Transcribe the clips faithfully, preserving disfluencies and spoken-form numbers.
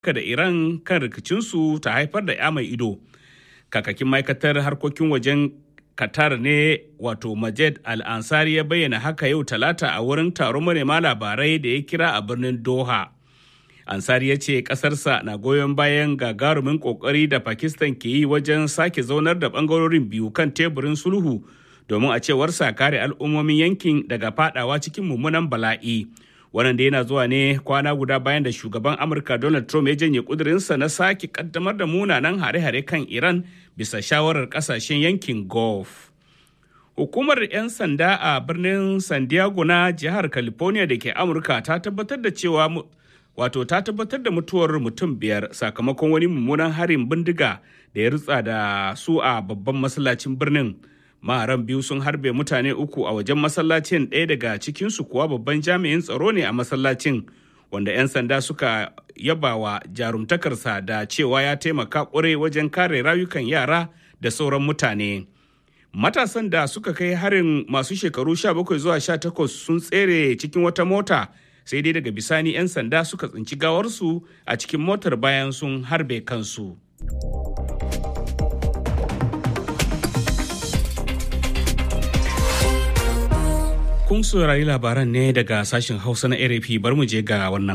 da Iran kan rikicinsu ta haifar da ya mai ido. Kakakin ma'aikatar harkokin wajen Qatar ne wato Majed Al-Ansari ya bayyana haka yau Talata a wurin taron manema labarai da ya kira a birnin Doha. Ansari ya ce ƙasarsa na goyon bayan gagarumin ƙoƙari da Pakistan ke yi wajen sake zaunar da ɓangarorin biyu kan teburin sulhu domin a cewarsa kare al'ummomin yankin daga fadawa cikin mummunan bala'i. Wannan da yana zuwa ne kwana guda bayan da shugaban Amurka Donald Trump ya janye kudurinsa na sake kaddamar da munanan hare-hare kan Iran bisa shawarar kasashen yankin Gulf. Hukumar 'yan sanda a birnin San Diego na jihar California da ke Amurka ta tabbatar da cewa wato ta tabbatar da mutuwar mutum biyar sakamakon wani mummunan harin bindiga da ya rutsa da su a babban masallacin birnin. Maharan biyu sun harbe mutane uku a wajen masallacin, ɗaya daga cikinsu kuwa babban jami'in tsaro ne a masallacin, wanda 'yan sanda suka yabawa jarumtakarsa da cewa ya taimaka ƙwarai wajen kare rayukan yara da sauran mutane. Matasan da suka kai harin masu shekaru sha bakwai zuwa sha takwas sun tsere cikin wata mota, sai dai daga bisani 'yan sanda suka tsinci gawarsu a cikin motar bayan sun harbe kansu. Kun saurari labaran ne daga sashen Hausa na R F I, bar mu je ga wannan.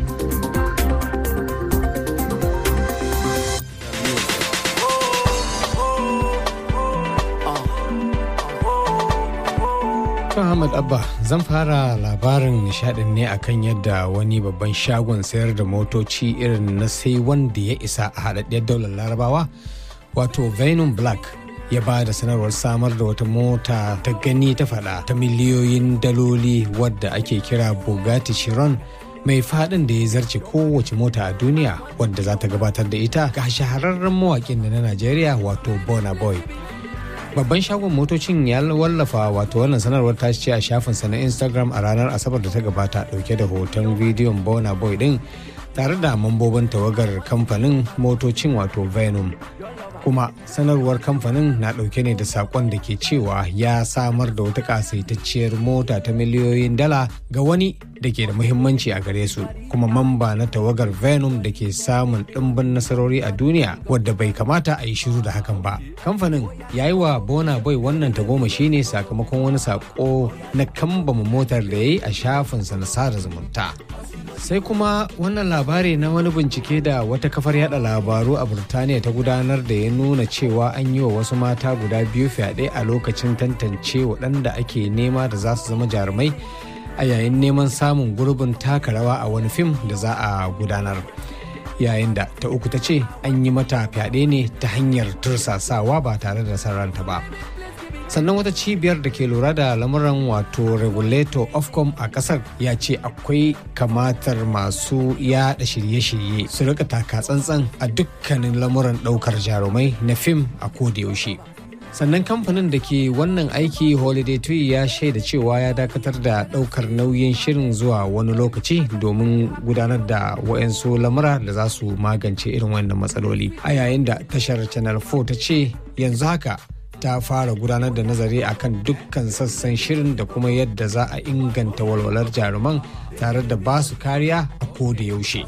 Ahmad Abba, zan fara labarin nishadin ne akan yadda wani babban shagon sayar da motoci irin na sai wanda ya isa a haɗaɗɗiyar daular Larabawa, wato Venom Black, ya ba da sanarwar samar da wata mota ta gani ta fada ta miliyoyin daloli wadda ake kira Bugatti Chiron, mai fadin da ya zarce kowace mota a duniya, wadda za ta gabatar da ita ga shahararren mawakin da na Najeriya wato Burna Boy. Babban shagon motocin ya wallafa wato wannan sanarwar ta ce a shafinsa na Instagram a ranar Asabar da ta gabata, dauke da hoton bidiyon Burna Boy din tare da mambobin tawagar kamfanin motocin wato Venom. Kuma sanarwar kamfanin na dauke ne da sakon da ke cewa ya samar da wata kasaitacciyar mota ta miliyoyin dala ga wani da ke da muhimmanci a gare su, kuma mamba na tawagar Venom da ke samun ɗimbin nasarori a duniya, wadda bai kamata a yi shiru da hakan ba. Kamfanin ya yi wa Burna Boy wannan tagomashi ne sakamakon wani sako na kambama motar da ya yi a shafinsa na sada zumunta. Sai kuma wannan labari na wani bincike da wata kafar yada labaru a Burtaniya ta gudanar da ya nuna cewa an yi wa wasu mata guda biyu fyaɗe a lokacin tantance waɗanda ake nema da za su zama jarumai a yayin neman samun gurbin taka rawa a wani fim da za a gudanar. Yayin da ta uku ta ce an yi mata fyaɗe ne ta hanyar tursasawa ba tare da sarranta ba. Sannan wata cibiyar da ke lura da lamuran wato regulator ofcom a kasar ya ce akwai kamatar masu yada shirye-shirye su rika taka tsantsan a dukkanin lamuran daukar jarumai na fim a kodayaushe. Sannan kamfanin da ke wannan aiki Holiday Tree ya shaida cewa ya dakatar da daukar nauyin shirin zuwa wani lokaci domin gudanar da wayansu lamura da za su magance irin wannan matsaloli. A yayin da tashar Channel four ta ce yanzu haka ta fara gudanar da nazari akan dukkan sassan shirin da kuma yadda za a inganta walwalar jaruman tare da ba su kariya a koda yaushe.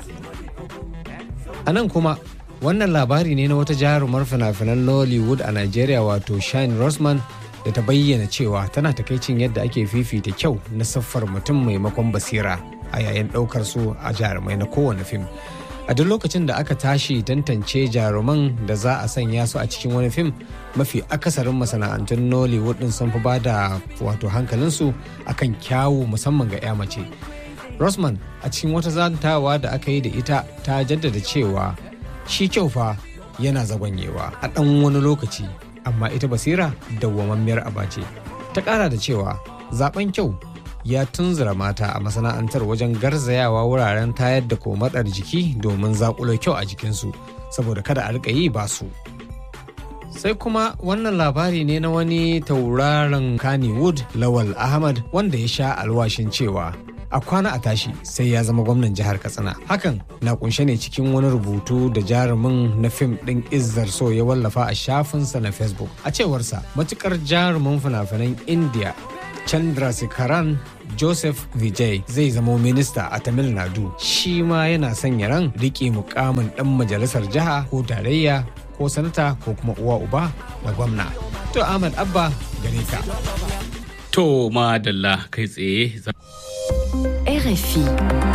A nan kuma wannan labari ne na wata jarumar fina-finan Nollywood a Najeriya wato Shine Rosman, da ta bayyana cewa tana takaicin yadda ake fifita kyau na siffar mutum maimakon basira a yayin ɗaukar su a jarumai na kowane fim. A duk lokacin da aka tashi tantance jaruman da za a sanya su a cikin wani fim, mafi akasarin masana'antun Nollywood din sun fi bada wato hankalinsu akan kyawu musamman ga 'ya mace. Rosman a cikin wata zantawa da aka yi da ita ta jaddada cewa shi kyau fa yana zagwanyewa a ɗan wani lokaci, amma ita basira dawwammamiyar aba ce. Ta ƙara da cewa zaben kyau ya tunzura mata a masana'antar wajen garzayawa wuraren tayar da komatsar jiki domin zakulo kyau a jikinsu saboda kada a rika yi ba su. Sai kuma wannan labari ne na wani tauraron Kannywood Lawal Ahmad, wanda ya sha alwashin cewa a kwana a tashi sai ya zama gwamnan jihar Katsina. Hakan na kunshe ne cikin wani rubutu da jarumin na fim ɗin Izzar So ya wallafa a shafinsa na Facebook. A cewarsa, matukar jarumin fina-finan India Chandrasekaran Joseph Vijay zai zamo minista a Tamil Nadu. Shi ma yana sanya ran riƙe mukamin ɗan majalisar jiha ko tarayya ko sanata ko kuma uwa uba da gwamna. To Ahmad Abba gare ka. To madalla kai tsaye. R F I.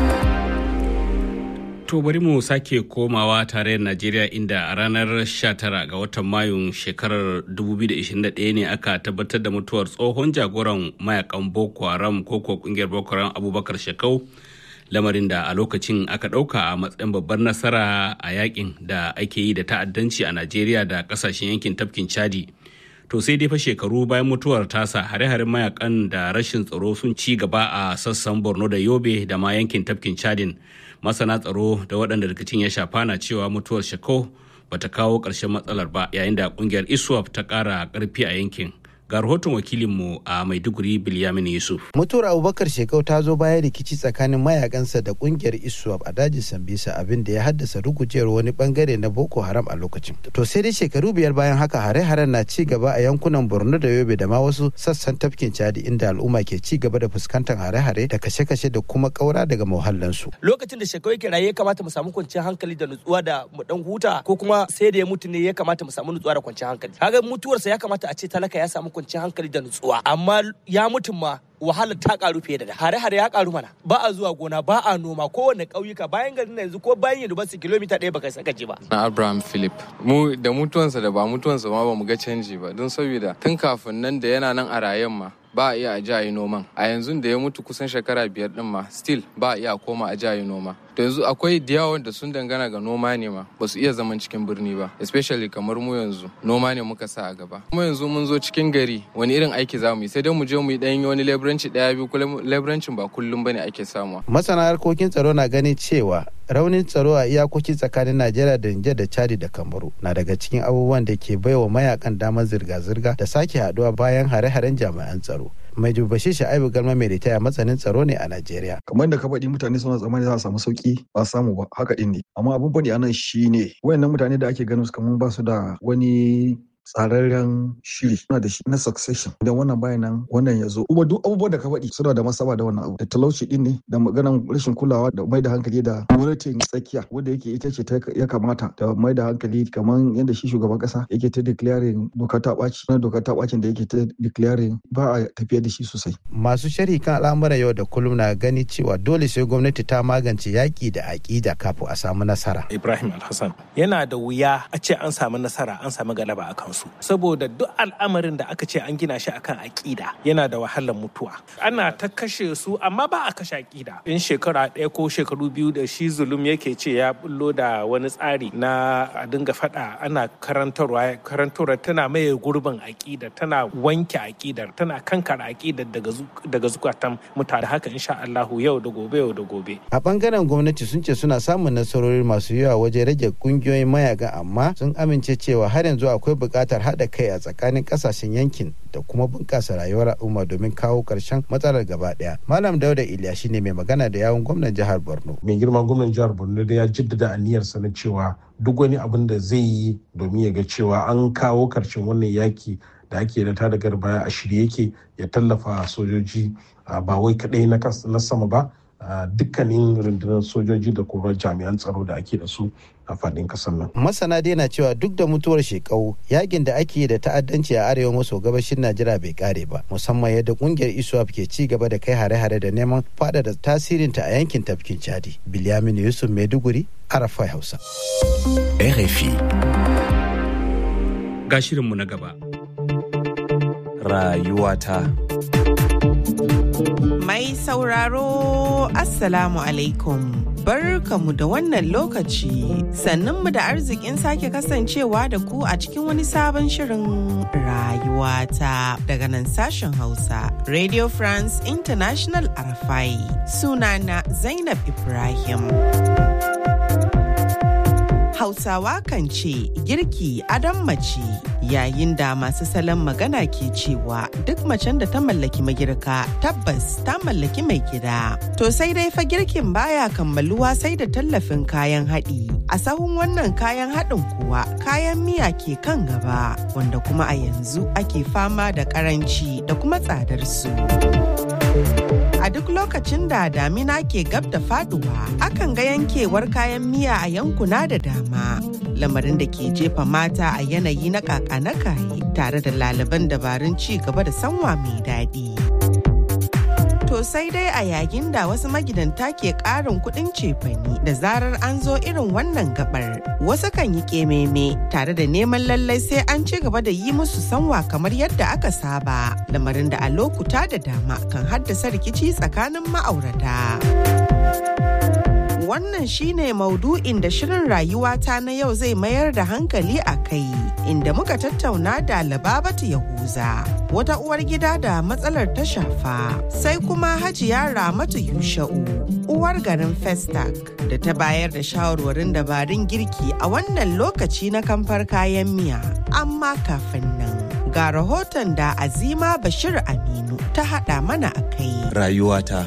To bari mu sake komawa tarayyar Najeriya inda a ranar sha tara ga watan Mayun shekarar dubu biyu da ishirin da ɗaya ne aka tabbatar da mutuwar tsohon jagoran mayakan Boko Haram ko ko kungiyar Boko Haram Abubakar Shekau, lamarin da a lokacin aka ɗauka a matsayin babbar nasara a yakin da ake yi da ta'addanci a Najeriya da ƙasashen yankin tafkin Chadi. To sai dai fa shekaru bayan mutuwar tasa hare-haren mayakan da rashin tsaro sun ci gaba a sassan Borno da Yobe da ma yankin tafkin Chadin. Masana tsaro da waɗanda rikicin ya shafa na cewa mutuwar Shekau bata kawo ƙarshen matsalar ba, yayin da ƙungiyar ISWAP ta ƙara ƙarfi a yankin. Ga rahoton wakilinmu a Maiduguri Bilyamin Yusuf. Mutuwar Abubakar Shekau ta zo bayan rikici tsakanin mayakansa da kungiyar ISWAP a dajin Sambisa, abin da ya haddasa rugujewar wani bangare na Boko Haram a lokacin. To sai dai shekaru biyar bayan haka hare-haren na ci gaba a yankunan Borno da Yobe da ma wasu sassan tafkin Chadi, inda al'umma ke ci gaba da fuskantar hare-hare da kashe-kashe da kuma kaura daga muhallansu. Lokacin da Shekau yake raye ya kamata mu samu kwanciyar hankali da nutsuwa da mu dan huta, ko kuma sai da ya mutu ne ya kamata mu samu nutsuwa da kwanciyar hankali. Kaga mutuwarsa ya kamata a ce talaka ya samu kwanciyar hankali da nutsuwa, amma ya mutum ma wahalar ta karu fiye da da. Hare-hare ya karu mana, ba a zuwa gona, ba a noma, kowane ƙauyuka bayan garin yanzu ko bayan university kilomita ɗaya baka saka ji ba. Na Abraham Philip, mu da mutuwansa da ba mutuwansa ma ba mu ga canji ba, don saboda tun kafin nan da yana nan a rayen ma ba a iya a jayi noman. A yanzu da ya mutu kusan shekara biyar din ma still ba a iya koma a jayi noma. Da yanzu akwai da yawa da sun dangana ga noma ne ma ba su iya zaman cikin birni ba, especially kamar mu yanzu noma ne muka sa a gaba. Kuma yanzu mun zo cikin gari, wani irin aiki za mu yi? Sai dai mu je mu yi ɗan wani leburanci ɗaya biyu, kuma leburancin ba kullum bane ake samuwa. Masana harkokin tsaro na ganin cewa raunin tsaro a iyakoki tsakanin Najeriya da Nijar da Chadi da Kamaru na daga cikin abubuwan da ke baiwa mayakan damar zirga-zirga da sake haduwa bayan hare-haren jami'an tsaro. Mai Bashir Sha'ibu Galma mai ritaya matsanin tsaro ne a Najeriya. Kamar da ka faɗi, mutane suna tsammani za a samu sauki, ba samu ba, haka din ne. Amma abin faɗi anan shine wayannan mutane da ake ganin su kamar ba su da wani tsararren shiri suna da shi na succession, idan wannan bayan nan wannan ya zo, kuma duk abubuwan da ka faɗi suna da masaba da wannan abu, da talauci din ne, da maganan rashin kulawa, da mai da hankali da gwamnatin tsakiya wanda yake ita ce ta ya kamata da mai da hankali, kamar yadda shi shugaban kasa yake ta declaring doka ta ɓaci, na doka ta ɓacin da yake ta declaring ba a tafiya da shi sosai. Masu sharhi kan al'amuran yau da kullum na gani cewa dole sai gwamnati ta magance yaƙi da aƙida kafin a samu nasara. Ibrahim Alhassan, yana da wuya a ce an samu nasara, an samu galaba a kansu, saboda duk al'amarin da aka ce an gina shi akan aƙida yana da wahalar mutuwa. Ana ta kashe su amma ba a kashe aƙida. In shekara ɗaya ko shekaru biyu da shi zulum yake ce ya bullo da wani tsari na a dinga faɗa, ana karantarwa karantarwa tana maye gurbin aƙida, tana wanke aƙidar, tana kankara aƙidar daga daga zukatan mutane. Haka insha Allahu yau da gobe yau da gobe. A bangaren gwamnati sun ce suna samun nasarori masu yawa wajen rage kungiyoyin mayaga, amma sun amince cewa har yanzu akwai buƙatar haɗa kai a tsakanin ƙasashen yankin da kuma bunƙasa rayuwar al'umma domin kawo ƙarshen matsalar gaba ɗaya. Malam Dauda Iliya shine mai magana da yawun gwamnan jihar Borno. Mai girma gwamnan jihar Borno da ya jaddada aniyarsa na cewa duk wani abin da zai yi domin ya ga cewa an kawo ƙarshen wannan yaki da ake da tada garbaya a shirye yake ya tallafa sojoji, ba wai kaɗai na sama ba, dukkanin rundunar sojoji da kuma jami'an tsaro da ake da su a faɗin ƙasar nan. Masana dai na cewa duk da mutuwar Shekau, yakin da ake da ta'addanci a arewa maso gabashin Najeriya bai kare ba, musamman yadda kungiyar ISWAP ke ci gaba da kai hare-hare da neman faɗaɗa tasirinta a yankin tafkin Chadi. Bilyamin Yusuf, Maiduguri, Arafai Hausa. R F I. Ga shirinmu na gaba. Rayuwata. Mai sauraro, Assalamu alaikum. Barkamu da wannan lokaci, sannunmu da arzikin sake kasancewa da ku a cikin wani sabon shirin rayuwata daga nan sashen Hausa, Radio France International Arafai. Sunana Zainab Ibrahim. Hausawa kan ce girki adon mace, yayin da masu salon magana ke cewa duk macen da ta mallaki magirka tabbas ta mallaki mai gida. To sai dai fa girkin baya kammaluwa sai da tallafin kayan haɗi. A sahun wannan kayan haɗin kuwa kayan miya ke kan gaba wanda kuma a yanzu ake fama da ƙaranci da kuma tsadar su. A duk lokacin da damina ke gab da faduwa, akan ga yankewar kayan miya a yankuna da dama. Lamarin da ke jefa mata a yanayi na kaka na kaye tare da laliban dabarun ci gaba da sanwa mai daɗi. To sai dai a yayin da wasu magidanta ke ƙarin kuɗin cefani da zarar an zo irin wannan gabar. Wasu kan yi ƙememe tare da neman lallai sai an ci gaba da yi musu sanwa kamar yadda aka saba. Lamarin da a lokuta da dama kan haddasa rikici tsakanin ma'aurata. Wannan shine maudu'in da shirin rayuwata na yau zai mayar da hankali a kai, inda muka tattauna da Lababatu Yahuza, wata uwar gida da matsalar ta shafa, sai kuma Hajiya Ramatu Yusha'u, uwar garin Festac, da ta bayar da shawarwarin dabarun girki a wannan lokaci na kamfar kayan miya. Amma kafin nan, ga rahoton da Azima Bashir Aminu ta haɗa mana a kai. Rayuwata.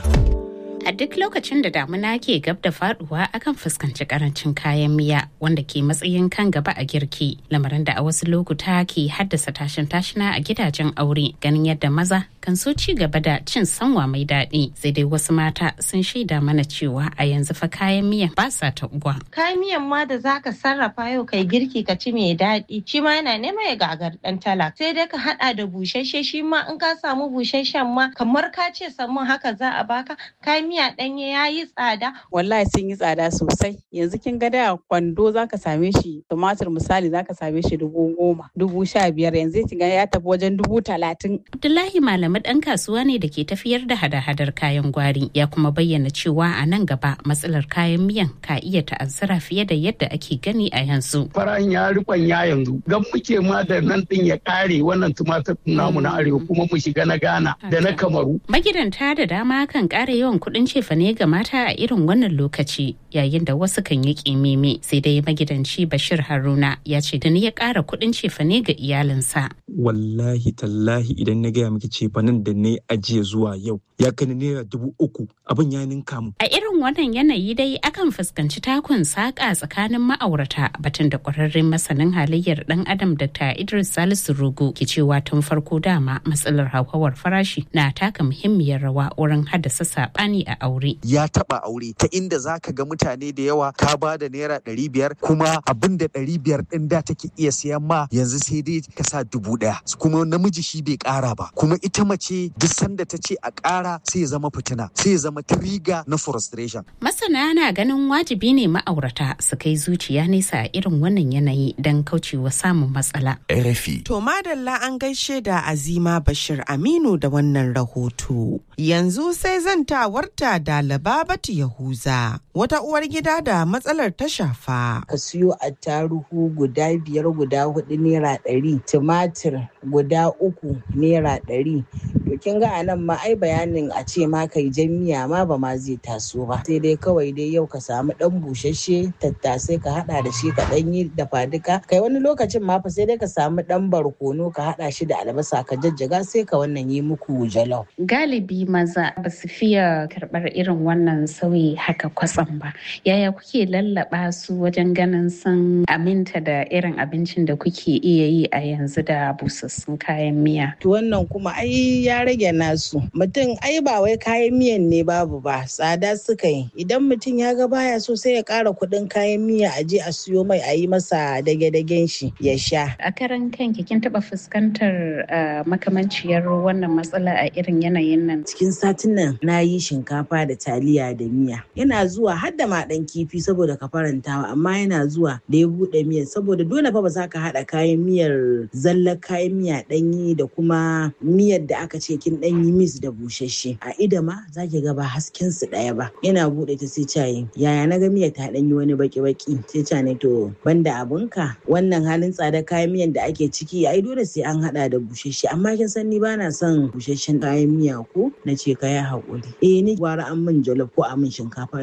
A duk lokacin da damuna ke gab da faduwa akan fuskanci karancin kayan miya wanda ke matsayin kan gaba a girki, lamarin da a wasu lokuta ke haddasa tashin tashina a gidajen aure, ganin yadda maza kan so ci gaba da cin sanwa mai daɗi. Sai dai wasu mata sun shaida mana cewa a yanzu fa kayan miyan ba sa taɓuwa. Kayan miyan ma da zaka sarrafa yau kai girki ka ci mai daɗi, shi ma yana neman ya gagar ɗan talak. Sai dai ka haɗa da busasshe, shi ma in ka samu busasshen ma kamar ka ce samun haka za a baka. Kayan miya ɗanye ya yi tsada. Wallahi sun yi tsada sosai. Yanzu kin ga da kwando zaka same shi tumatir misali zaka same shi dubu goma, dubu sha biyar, yanzu kin ga ya tafi wajen dubu talatin. Abdullahi Malami ɗan kasuwa ne da ke tafiyar da hada-hadar kayan gwari, ya kuma bayyana cewa a nan gaba matsalar kayan miyan ka iya ta'azzara fiye da yadda ake gani a yanzu. Faran ya rikon ya yanzu gan muke ma da nan ɗin ya ƙare wannan tumatir namu na arewa kuma mu shiga na Ghana da na Kamaru. Magidanta da dama kan ƙara yawan kuɗin cefane ga mata a irin wannan lokaci, yayin da wasu kan yi ƙimimi. Sai dai magidanci Bashir Haruna ya ce da ni ya ƙara kuɗin cefane ga iyalinsa. Wallahi tallahi idan na gaya miki cefanen da na ajiye zuwa yau ya kai naira dubu uku, abin ya ninka mu. A irin wannan yanayi dai akan fuskanci takun saƙa tsakanin ma'aurata, batun da ƙwararren masanin halayyar ɗan adam Dakta Idris Salisu Rugu ke cewa tun farko dama matsalar hauhawar farashi na taka muhimmiyar rawa wurin haddasa saɓani a aure. Ya taɓa aure ta inda za ka ga mutane da yawa ka ba da naira ɗari biyar kuma abin da ɗari biyar ɗin da take iya siyan ma yanzu sai dai ka sa dubu ɗaya, kuma namiji shi bai ƙara ba, kuma ita mace duk sanda ta ce a ƙara sai ya zama fitina, sai ya zama trigger na frustration. Masana na ganin wajibi ne ma'aurata su kai zuciya nesa a irin wannan yanayi don kaucewa samun matsala. R F I. To madalla an gaishe da Azima Bashir Aminu da wannan rahoto. Yanzu sai zantawarta da Lababatu Yahuza, wata uwar gida da matsalar ta shafa. Ka siyo attaruhu guda biyar guda hudu naira ɗari, tumatir guda uku naira ɗari. To kin ga anan ma ai bayanin a ce ma kai jan miya ma ba ma zai taso ba. Sai dai kawai dai yau ka samu dan bushashe tattasai ka hada da shi ka dan yi dafa duka. Kai wani lokacin ma fa sai dai ka samu dan barkono ka hada shi da albasa ka jajjaga sai ka wannan yi muku jalof. Galibi maza ba su fiye karɓar irin wannan sauyi haka kwatsam ba. Yaya kuke lallaba su wajen ganin sun aminta da irin abincin da kuke iya yi a yanzu da busassun kayan miya? To wannan kuma ai ya rage nasu. Mutum ai ba wai kayan miyan ne babu ba, tsada suka yi. Idan mutum ya ga baya so sai ya ƙara kuɗin kayan miya a je a siyo mai a yi masa dage-dagen shi ya sha. A karan kanki kin taɓa fuskantar makamanciyar wannan matsala a irin yanayin nan? Cikin satin nan na yi shinkafa da taliya da miya. Yana zuwa har da ma ɗan kifi saboda ka farantawa, amma yana zuwa da ya buɗe miyar saboda dole fa ba za ka haɗa kayan miyar zallar kayan miya ɗanyi da kuma miyar da aka ce kin ɗanyi mis da busasshe. A ida ma za ki ga ba hasken su ɗaya ba. Yana buɗe ta sai cayi. Yaya na ga miyar ta ɗanyi wani baki-baki sai ca ne to banda abunka wannan halin tsada kayan miyan da ake ciki ai dole sai an haɗa da busasshe, amma kin san ni bana son busasshen kayan miya ko na ce ka yi haƙuri. Eh ni gwara an min jollof ko a min shinkafa da wake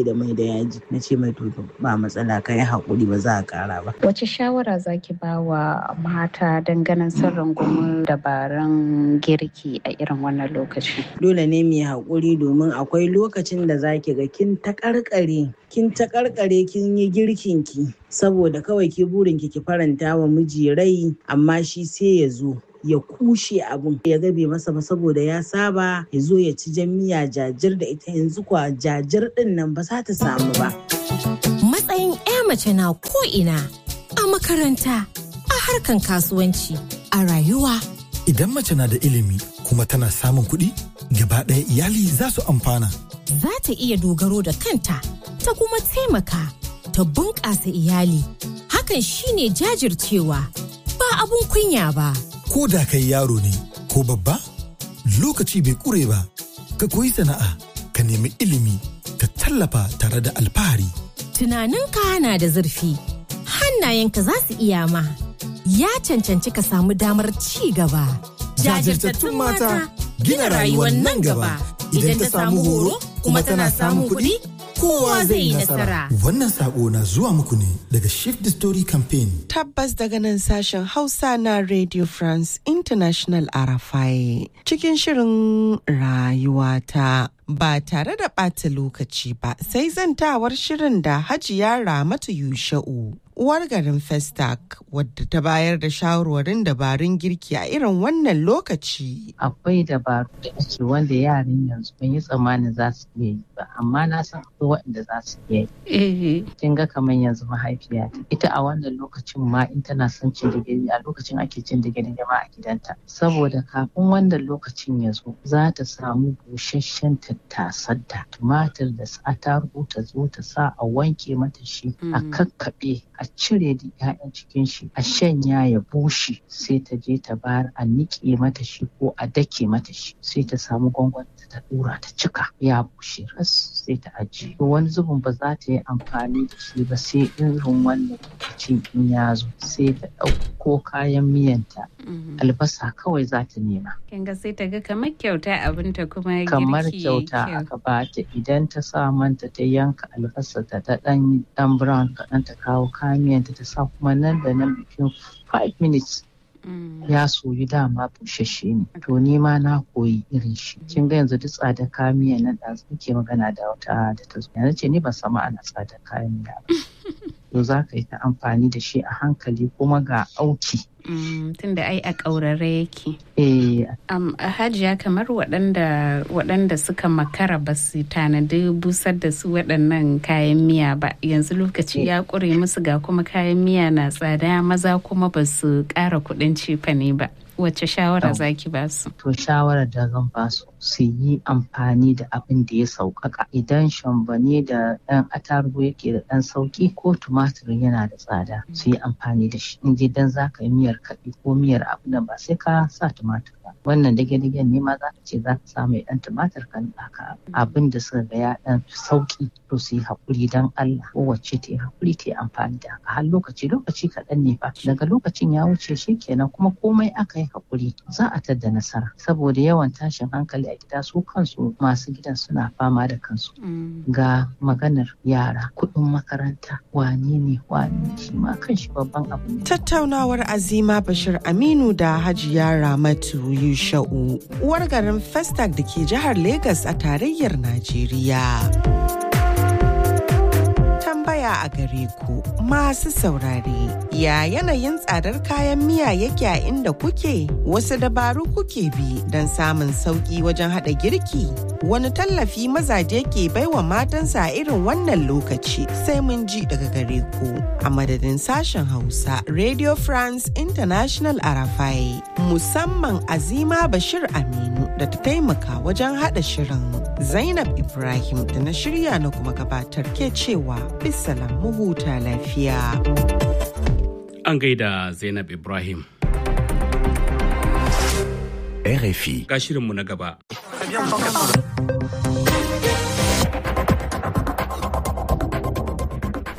yake da mai da yaji. Na ce mai to ba matsala ka yi haƙuri ba za a ƙara ba. Wace shawara zaki ba wa mata ganin sun rungumi dabarun girki a irin wannan lokaci? Dole ne mu yi haƙuri domin akwai lokacin da zaki ga kin taƙarƙare kin taƙarƙare kin yi girkin ki saboda kawai ki burin ki ki faranta wa miji rai amma shi sai ya zo ya kushe abun ya gabe masa ba saboda ya saba ya zo ya ci jan miya jajir da ita yanzu kwa jajir din nan ba za ta samu ba. Matsayin 'ya mace na ko'ina a makaranta, a harkan kasuwanci, a rayuwa. Idan mace na da ilimi kuma tana samun kuɗi, gaba ɗaya iyali za su amfana. Za ta iya dogaro da kanta, ta kuma taimaka, ta bunƙasa iyali. Hakan shine jajircewa, ba abun kunya ba. Ko da kai yaro ne ko babba, lokaci bai ƙure ba, ka koyi sana'a, ka nemi ilimi, ka tallafa tare da alfahari. Tunaninka na da zurfi, hannayenka za su iya ma, ya cancanci ka samu damar ci gaba. Jajirtattun mata gina rayuwar nan gaba. Idan ta samu horo kuma tana samun kuɗi, kowa zai yi nasara. Wannan sako na zuwa muku ne daga Shift the Story Campaign. Tabbas daga nan sashen Hausa na Radio France International R F I cikin shirin rayuwata. Ba tare da ɓata lokaci ba sai zantawar shirin da Hajiya Ramatu Yusha'u, uwar garin Festac, wadda ta bayar da shawarwarin dabarun girki a irin wannan lokaci. Akwai dabaru da ake wanda yaran yanzu ban yi tsammanin za su iya yi ba, amma na san akwai waɗanda za su iya yi. Kin ga kamar yanzu mahaifiya ita a wannan lokacin ma in tana son cin digiri a lokacin ake cin digiri ma a gidanta. Saboda kafin wannan lokacin ya zo za ta samu busasshen tattasar da tumatir da attarugu ta zo ta sa a wanke mata shi a kakkaɓe a cire da 'ya'yan cikin shi a shanya ya bushe sai ta je ta bayar a niƙe mata shi ko a dake mata shi sai ta samu gwangwani ta dura ta cika ya bushe ras sai ta ajiye. Wani zubin ba za ta yi amfani da shi ba sai irin wannan lokacin in ya zo sai ta ɗauko kayan miyanta albasa kawai za ta nema. Kinga sai ta ga kamar kyauta abinta kuma girki kamar kyauta aka bata idan ta sa manta ta yanka albasa ta ta dan dan brown kaɗan ta kawo kayan miyanta ta sa kuma nan da nan bikin five minutes ya soyu dama bushashe ne. To ni ma na koyi irin shi. Kin ga yanzu duk tsada kayan miya nan da muke magana da wata da ta zo. Yanzu ce ni ban samu ana tsada kayan miya ba. To za ka yi ta amfani da shi a hankali kuma ga auki. Mm, tunda ai a ƙaurare yake. Eh. Um, Hajiya kamar waɗanda waɗanda suka makara ba su tanadi busar da su waɗannan kayan miya ba yanzu lokaci ya ƙure musu ga kuma kayan miya na tsada maza kuma ba su ƙara kuɗin cefane ba. Wace shawara zaki ba su? To shawarar da zan ba su su yi amfani da abin da ya sauƙaƙa. Idan shambane da ɗan atarugu yake da ɗan sauƙi ko tumatir yana da tsada su yi amfani da shi. In dan za ka yi miyar kaɗi ko miyar abu nan ba sai ka sa tumatir ba. Wannan dage-dagen ne ma za ka ce za ka sa mai ɗan tumatir kan ɗaka abin da suka ga ya ɗan sauƙi to su yi haƙuri don Allah kowace ta yi haƙuri ta yi amfani da haka har lokaci lokaci kaɗan ne fa daga lokacin ya wuce shi kenan kuma komai aka yi haƙuri za a tadda nasara saboda yawan tashin hankali a gida su kansu masu gidan suna fama da kansu ga maganar yara kuɗin makaranta wane ne wane shi ma kan shi babban abu ne. Tattaunawar Azima Bashir Aminu da Hajiya Ramatu Yusha'u uwar garin Festac da ke jihar Legas a tarayyar Najeriya. Tambaya a gare ku masu saurare, ya yanayin tsadar kayan miya yake a inda kuke? Wasu dabaru kuke bi don samun sauki wajen hada girki? Wani tallafi mazaje ke baiwa matansa a irin wannan lokaci? Sai mun ji daga gare ku. A madadin sashen Hausa Radio France International R F I musamman Azima Bashir Aminu da ta taimaka wajen hada shirin. Zainab Ibrahim da na shirya na kuma gabatar ke cewa bisalam mu huta lafiya. An gaida Zainab Ibrahim. R F I. Ga shirinmu na gaba.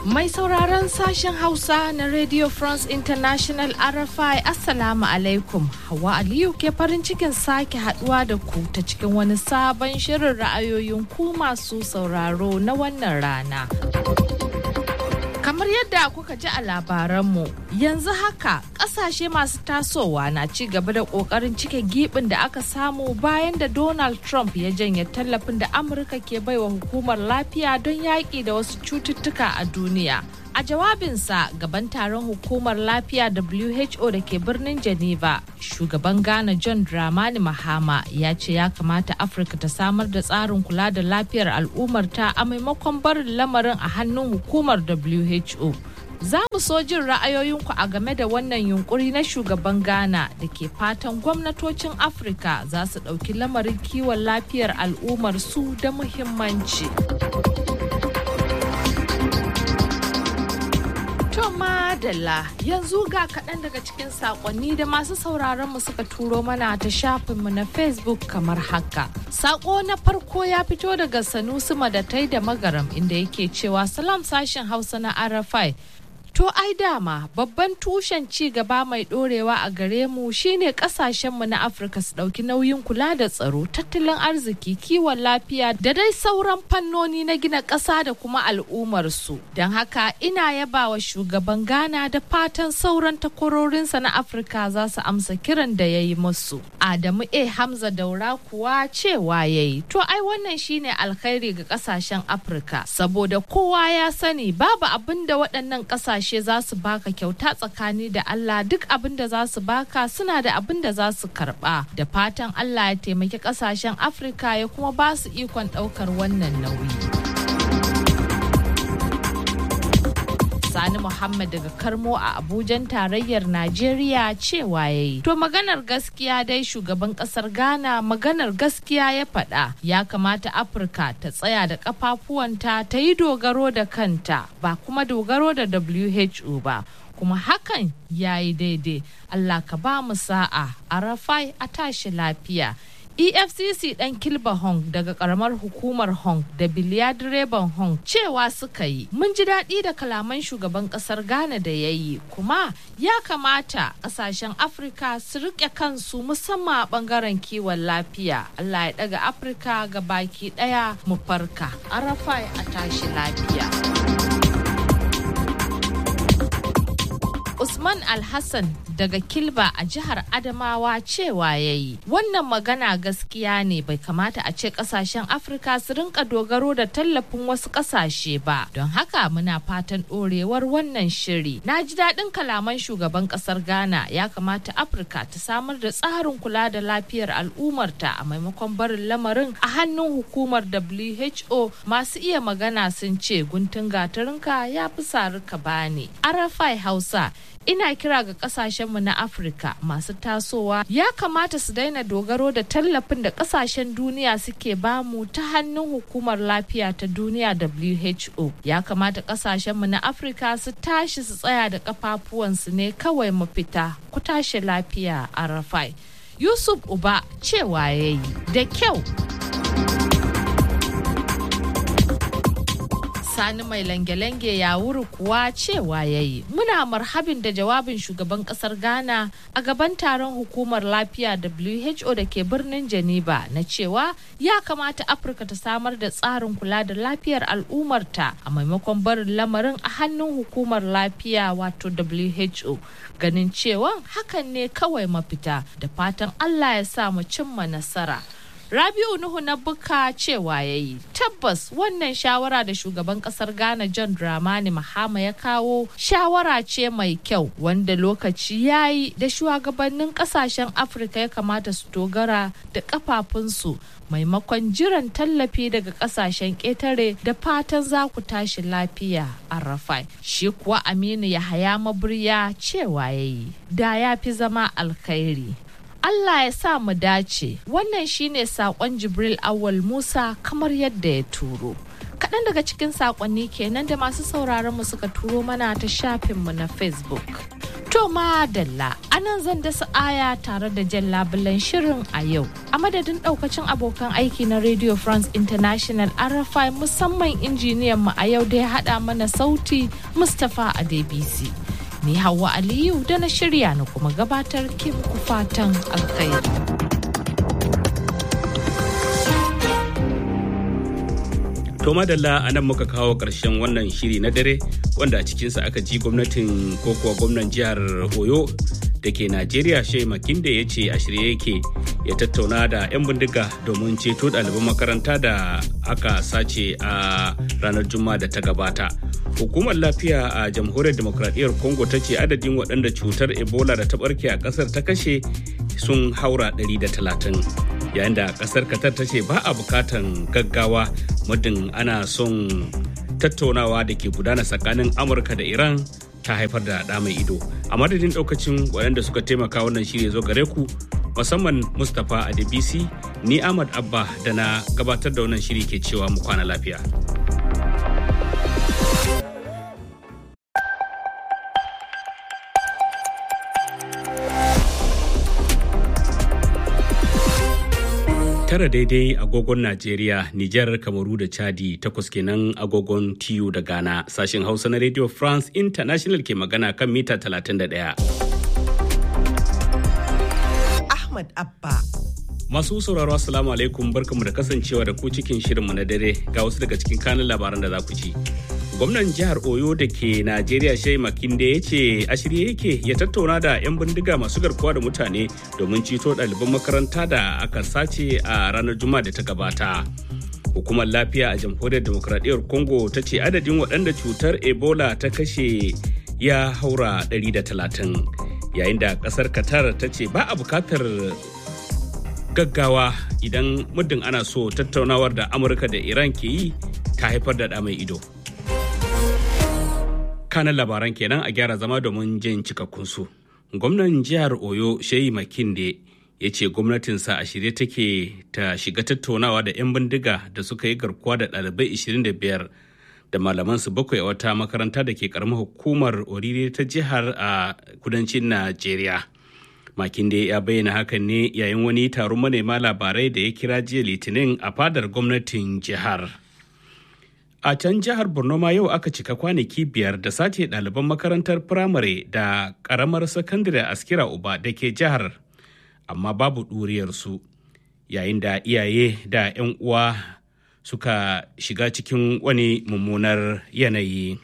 Mai sauraron sashen Hausa na Radio France International R F I, Assalamu alaikum. Hawa Aliyu ke farin cikin sake haduwa da ku ta cikin wani sabon shirin ra'ayoyin ku masu sauraro na wannan rana. Kamar yadda kuka ji a labaranmu, yanzu haka kasashe masu tasowa na ci gaba da kokarin cike gibin da aka samu bayan da Donald Trump ya janye tallafin da Amurka ke baiwa hukumar lafiya don yaƙi da wasu cututtuka a duniya. A jawabinsa gaban taron hukumar lafiya W H O da ke birnin Geneva, shugaban Ghana John Dramani Mahama ya ce ya kamata Afirka ta samar da tsarin kula da lafiyar al'ummarta a maimakon barin lamarin a hannun hukumar W H O. Za mu so jin ra'ayoyinku a game da wannan yunkuri na shugaban Ghana da ke fatan gwamnatocin Afirka za su ɗauki lamarin kiwon lafiyar al'ummar su da muhimmanci. To madalla, yanzu ga kaɗan daga cikin saƙonni da masu sauraron mu suka turo mana ta shafinmu na Facebook kamar haka. Saƙo na farko ya fito daga Sanusi Madatai da Magaram inda yake cewa salam sashen Hausa na R F I. To ai dama babban tushen ci gaba mai dorewa a gare mu shine kasashenmu na Afirka su dauki nauyin kula da tsaro, tattalin arziki, kiwon lafiya da dai sauran fannoni na gina ƙasa da kuma al'ummar su. Don haka ina yabawa shugaban Ghana da fatan sauran takwarorinsa na Afirka za su amsa kiran da ya yi musu. Adamu A Hamza Daura kuwa cewa yayi, to ai wannan shine alkhairi ga kasashen Afirka saboda kowa ya sani babu abin da waɗannan kasashe za su baka kyauta tsakani da Allah, duk abin da za su baka suna da abin da za su karba. Da fatan Allah ya taimaki kasashen Afirka ya kuma ba su ikon daukar wannan nauyi. Sani Muhammad daga Karmo a Abujan tarayyar Najeriya cewa yayi. To maganar gaskiya dai shugaban kasar Ghana maganar gaskiya ya faɗa. Ya kamata Afirka ta tsaya da kafafuwanta ta yi dogaro da kanta ba kuma dogaro da W H O ba. Kuma hakan ya yi daidai. Allah ka ba mu sa'a a Rafai a tashi lafiya. E F C C ɗan Kilba Hong daga ƙaramar hukumar Hong da biliya direban Hong cewa suka yi. Mun ji daɗi da kalaman shugaban ƙasar Ghana da ya yi, kuma ya kamata ƙasashen Afirka su riƙe kansu musamman a ɓangaren kiwon lafiya. Allah ya ɗaga Afirka ga baki ɗaya mu farka. Arafai a tashi lafiya. Usman Alhassan daga Kilba a jihar Adamawa cewa ya yi. Wannan magana gaskiya ne, bai kamata a ce kasashen Afirka su rinka dogaro da tallafin wasu kasashe ba. Don haka muna fatan ɗorewar wannan shiri. Na ji daɗin kalaman shugaban ƙasar Ghana, ya kamata Afirka ta samar da tsarin kula da lafiyar al'ummarta a maimakon barin lamarin a hannun hukumar W H O. Masu iya magana sun ce guntun gatarinka ya fi sarika bani. Arafai Hausa, ina kira ga kasashenmu na Afirka masu tasowa ya kamata su daina dogaro da tallafin da kasashen duniya suke bamu ta hannun hukumar lafiya ta duniya W H O. Ya kamata kasashenmu na Afirka su tashi su tsaya da kafafuwansu ne kawai mafita. Ku tashi lafiya a Rafai. Yusuf Uba cewa yayi da kyau. Sani mai lange-lange ya wuri kuwa cewa ya yi. Muna marhabin da jawabin shugaban kasar Ghana a gaban taron hukumar lafiya W H O da ke birnin Geneva na cewa ya kamata Afirka ta samar da tsarin kula da lafiyar al'ummarta a maimakon barin lamarin a hannun hukumar lafiya wato W H O. Ganin cewa hakan ne kawai mafita, da fatan Allah ya sa mu cimma nasara. Rabiu Nuhu na Buka cewa ya yi. Tabbas wannan shawara da shugaban kasar Ghana John Dramani Mahama ya kawo shawara ce mai kyau, wanda lokaci ya yi da shugabannin kasashen Afirka ya kamata su dogara da kafafunsu maimakon jiran tallafi daga kasashen ƙetare. Da fatan za ku tashi lafiya a Rafai. Shi kuwa Aminu Yahaya Maburya cewa ya yi. Da ya fi zama alkhairi. Allah ya sa mu dace. Wannan shine saƙon Jibril Awal Musa kamar yadda ya turo. Kaɗan daga cikin saƙonni kenan da masu sauraron mu suka turo mana ta shafinmu na Facebook. To madalla anan zan dasa aya tare da jan labulen shirin a yau. A madadin daukacin abokan aiki na Radio France International R F I musamman injiniyan mu a yau da ya hada mana sauti Mustapha Adebisi. Ni Hauwa Aliyu da na shirya na kuma gabatar ke muku fatan alkhairi. To madalla a nan muka kawo ƙarshen wannan shiri na dare wanda a cikinsa aka ji gwamnatin ko kuwa gwamnan jihar Oyo da ke Najeriya Shehu Makinde ya ce a shirye yake ya tattauna da 'yan bindiga domin ceto ɗaliban makaranta da aka sace a ranar Juma'a da ta gabata. Hukumar lafiya a jamhuriyar demokradiyyar Congo ta ce adadin waɗanda cutar Ebola da ta ɓarke a ƙasar ta kashe sun haura ɗari da talatin. Yayin da ƙasar Qatar ta ce ba a bukatan gaggawa muddin ana son tattaunawa da ke gudana tsakanin Amurka da Iran ta haifar da ɗa mai ido. A madadin ɗaukacin waɗanda suka taimaka wannan shirya zo gare ku musamman Mustapha Adebisi ni Ahmad Abba da na gabatar da wannan shiri ke cewa mu kwana lafiya. Tara daidai agogon Najeriya, Nijar, Kamaru da Chadi, takwas kenan agogon T U da Ghana. Sashen Hausa na Radio France International ke magana kan mita talatin da ɗaya. Ahmad Abba. Masu sauraro assalamu alaikum barkamu da kasancewa da ku cikin shirinmu na dare ga wasu daga cikin kanun labaran da za ku ci. Gwamnan jihar Oyo da ke Najeriya Shehu Makinde ya ce a shirye yake ya tattauna da 'yan bindiga masu garkuwa da mutane domin ceto ɗaliban makaranta da aka sace a ranar Juma'a da ta gabata. Hukumar lafiya a jamhuriyar demokradiyyar Congo ta ce adadin waɗanda cutar Ebola ta kashe ya haura ɗari da talatin. Yayin da ƙasar Qatar ta ce ba a bukatar gaggawa idan muddin ana so tattaunawar da Amurka da Iran ke yi ta haifar da ɗa mai ido. Kanan labaran kenan a gyara zama domin jin cikakkunsu. Gwamnan jihar Oyo Shehu Makinde ya ce gwamnatinsa a shirye take ta shiga tattaunawa da 'yan bindiga da suka yi garkuwa da ɗalibai ashirin da biyar da malamansu bakwai a wata makaranta da ke karamar hukumar Orire ta jihar a kudancin Najeriya. Makinde ya bayyana hakan ne yayin wani taron manema labarai da ya kira jiya Litinin a fadar gwamnatin jihar. A can jihar Borno ma yau aka cika kwanaki biyar da sace ɗaliban makarantar firamare da ƙaramar sakandare Askira Uba da ke jihar, amma babu ɗuriyarsu, yayin da iyaye da 'yan uwa suka shiga cikin wani mummunar yanayi.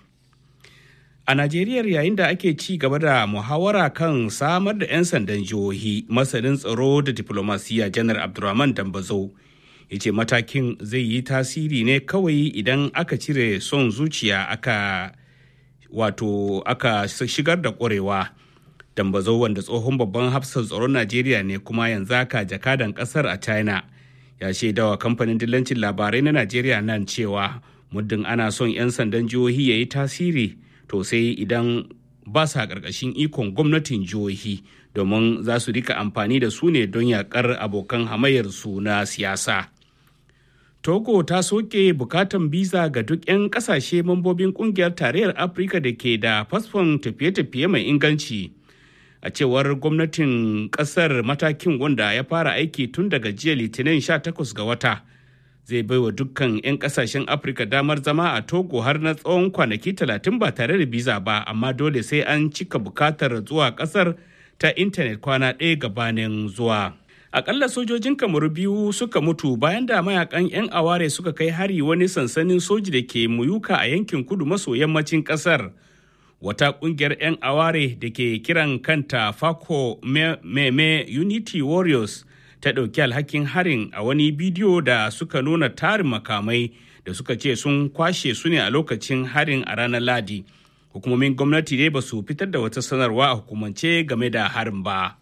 A Najeriya yayin da ake ci gaba da muhawara kan samar da 'yan sandan jihohi, masanin tsaro da diplomasiya Janar Abdulrahman Dambazo ya ce matakin zai yi tasiri ne kawai idan aka cire son zuciya aka wato aka shigar da ƙwarewa. Dambazo wanda tsohon babban hafsan tsaron Najeriya ne kuma yanzu aka jakadan ƙasar a China ya shaidawa kamfanin dillancin labarai na Najeriya nan cewa muddin ana son 'yan sandan jihohi ya yi tasiri to sai idan ba sa ƙarƙashin ikon gwamnatin jihohi domin za su rika amfani da su ne don yaƙar abokan hamayyarsu na siyasa. Togo ta soke bukatan biza ga duk 'yan kasashe mambobin kungiyar tarayyar Afirka da ke da fasfon tafiye-tafiye mai inganci. A cewar gwamnatin kasar matakin wanda ya fara aiki tun daga jiya Litinin sha takwas ga wata zai baiwa dukkan 'yan kasashen Afirka damar zama a Togo har na tsawon kwanaki talatin ba tare da biza ba, amma dole sai an cika bukatar zuwa kasar ta intanet kwana ɗaya gabanin zuwa. Akalla sojojin Kamaru biyu suka mutu bayan da mayakan 'yan aware suka kai hari wani sansanin soji da ke Muyuka a yankin kudu maso yammacin kasar. Wata kungiyar 'yan aware da ke kiran kanta Fako Meme Unity Warriors ta ɗauki alhakin harin a wani bidiyo da suka nuna tarin makamai da suka ce sun kwashe su ne a lokacin harin a ranar Ladi. Hukumomin gwamnati dai ba su fitar da wata sanarwa a hukumance game da harin ba.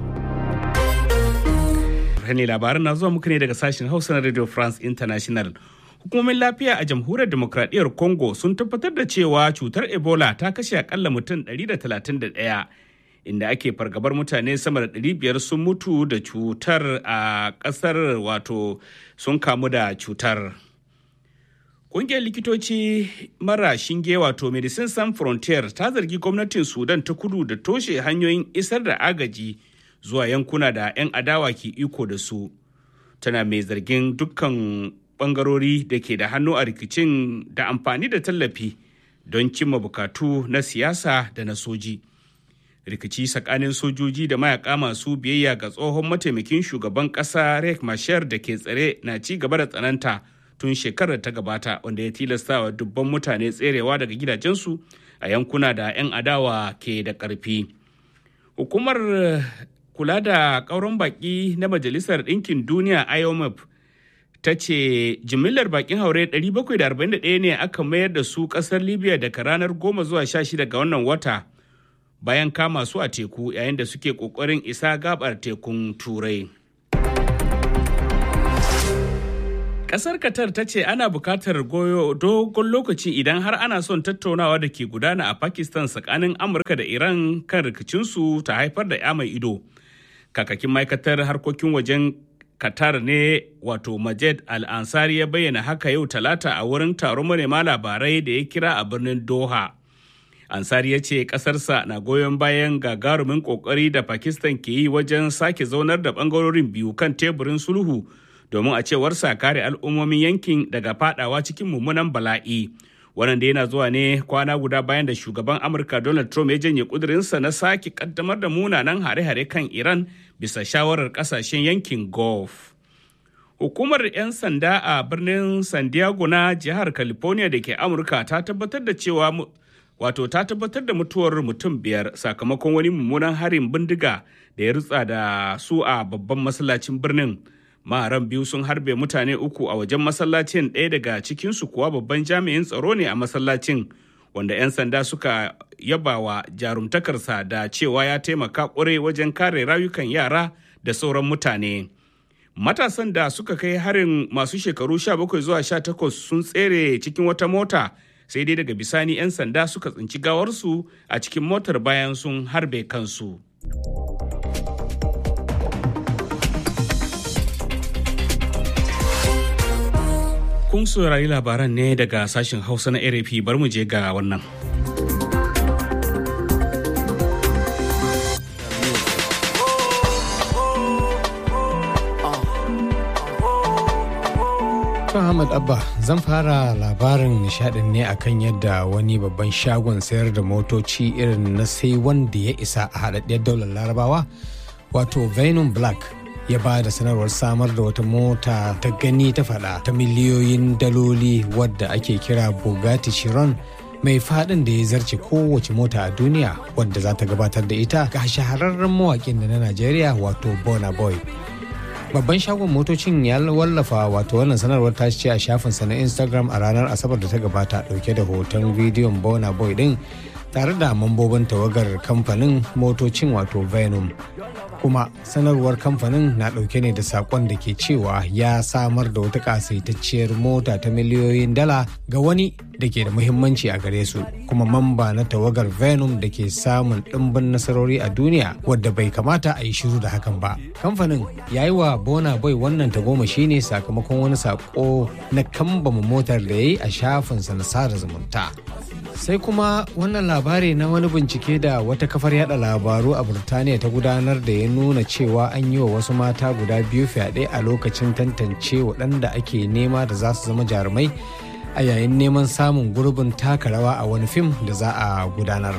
ne labaran na zuwa muku ne daga sashen Hausa na Radio France International. Hukumomin lafiya a jamhuriyar demokradiyyar Congo sun tabbatar da cewa cutar Ebola ta kashe akalla mutum ɗari da talatin da ɗaya, inda ake fargabar mutane sama da ɗari biyar sun mutu da cutar a ƙasar wato sun kamu da cutar. Ƙungiyar likitoci mara shinge wato Medicine Sans Frontier ta zargi gwamnatin Sudan ta kudu da toshe hanyoyin isar da agaji zuwa yankuna da 'yan adawa ke iko da su. Tana mai zargin dukkan bangarori da ke da hannu a rikicin da amfani da tallafi don cimma bukatu na siyasa da na soji. Rikici tsakanin sojoji da mayaka masu biyayya ga tsohon mataimakin shugaban ƙasa Riek Machar da ke tsare na ci gaba da tsananta tun shekarar ta gabata, wanda ya tilasta wa dubban mutane tserewa daga gidajensu a yankuna da 'yan adawa ke da ƙarfi. Hukumar kula da ƙauron baƙi na Majalisar Ɗinkin Duniya I O M F ta ce jimillar baƙin haure ɗari bakwai da arba'in da ɗaya ne aka mayar da su ƙasar Libya daga ranar goma zuwa sha shida ga wannan wata bayan kama su a teku yayin da suke ƙoƙarin isa gabar tekun Turai. Ƙasar Qatar ta ce ana buƙatar goyo dogon lokaci idan har ana son tattaunawa da ke gudana a Pakistan tsakanin Amurka da Iran kan rikicinsu ta haifar da ya mai ido. Kakakin ma'aikatar harkokin wajen Qatar ne wato Majed Al-Ansari ya bayyana haka yau Talata a wurin taron manema labarai da ya kira a birnin Doha. Ansari ya ce ƙasarsa na goyon bayan gagarumin ƙoƙari da Pakistan ke yi wajen sake zaunar da ɓangarorin biyu kan teburin sulhu domin a cewarsa kare al'ummomin yankin daga fadawa cikin mummunan bala'i. Wannan da yana zuwa ne kwana guda bayan da shugaban Amurka Donald Trump ya janye kudurinsa na sake kaddamar da munanan hare-hare kan Iran bisa shawarar kasashen yankin Gulf. Hukumar 'yan sanda a birnin San Diego na jihar California da ke Amurka ta tabbatar da cewa wato ta tabbatar da mutuwar mutum biyar sakamakon wani mummunan harin bindiga da ya rutsa da su a babban masallacin birnin. Maharan biyu sun harbe mutane uku a wajen masallacin, ɗaya daga cikinsu kuwa babban jami'in tsaro ne a masallacin, wanda 'yan sanda suka yaba wa jarumtakarsa da cewa ya taimaka ƙwarai wajen kare rayukan yara da sauran mutane. Matasan da suka kai harin masu shekaru sha bakwai zuwa sha takwas sun tsere cikin wata mota, sai dai daga bisani 'yan sanda suka tsinci gawarsu a cikin motar bayan sun harbe kansu. Kun saurari labaran ne daga sashen Hausa na R F I, bar mu je ga wannan. Ahmad Abba, zan fara labarin nishadin ne akan yadda wani babban shagon sayar da motoci irin na sai wanda ya isa a haɗaɗɗiyar daular Larabawa, wato Venom Black, ya ba da sanarwar samar da wata mota ta gani ta fada ta miliyoyin daloli wadda ake kira Bugatti Chiron, mai fadin da ya zarce kowace mota a duniya, wadda za ta gabatar da ita ga shahararren mawakin da na Najeriya wato Burna Boy. Babban shagon motocin ya wallafa wato wannan sanarwar ta ce a shafinsa na Instagram a ranar Asabar da ta gabata, dauke da hoton bidiyon Burna Boy din tare da mambobin tawagar kamfanin motocin wato Venom. Kuma sanarwar kamfanin na dauke ne da sakon da ke cewa ya samar da wata kasaitacciyar mota ta miliyoyin dala ga wani da ke da muhimmanci a gare su, kuma mamba na tawagar Venom da ke samun ɗimbin nasarori a duniya, wadda bai kamata a yi shiru da hakan ba. Kamfanin ya yi wa Burna Boy wannan tagomashi ne sakamakon wani sako na kambama motar da ya yi a shafinsa na sada zumunta. Sai kuma wannan labari na wani bincike da wata kafar yada labaru a Burtaniya ta gudanar da ya nuna cewa an yi wa wasu mata guda biyu fyaɗe a lokacin tantance waɗanda ake nema da za su zama jarumai a yayin neman samun gurbin taka rawa a wani fim da za a gudanar.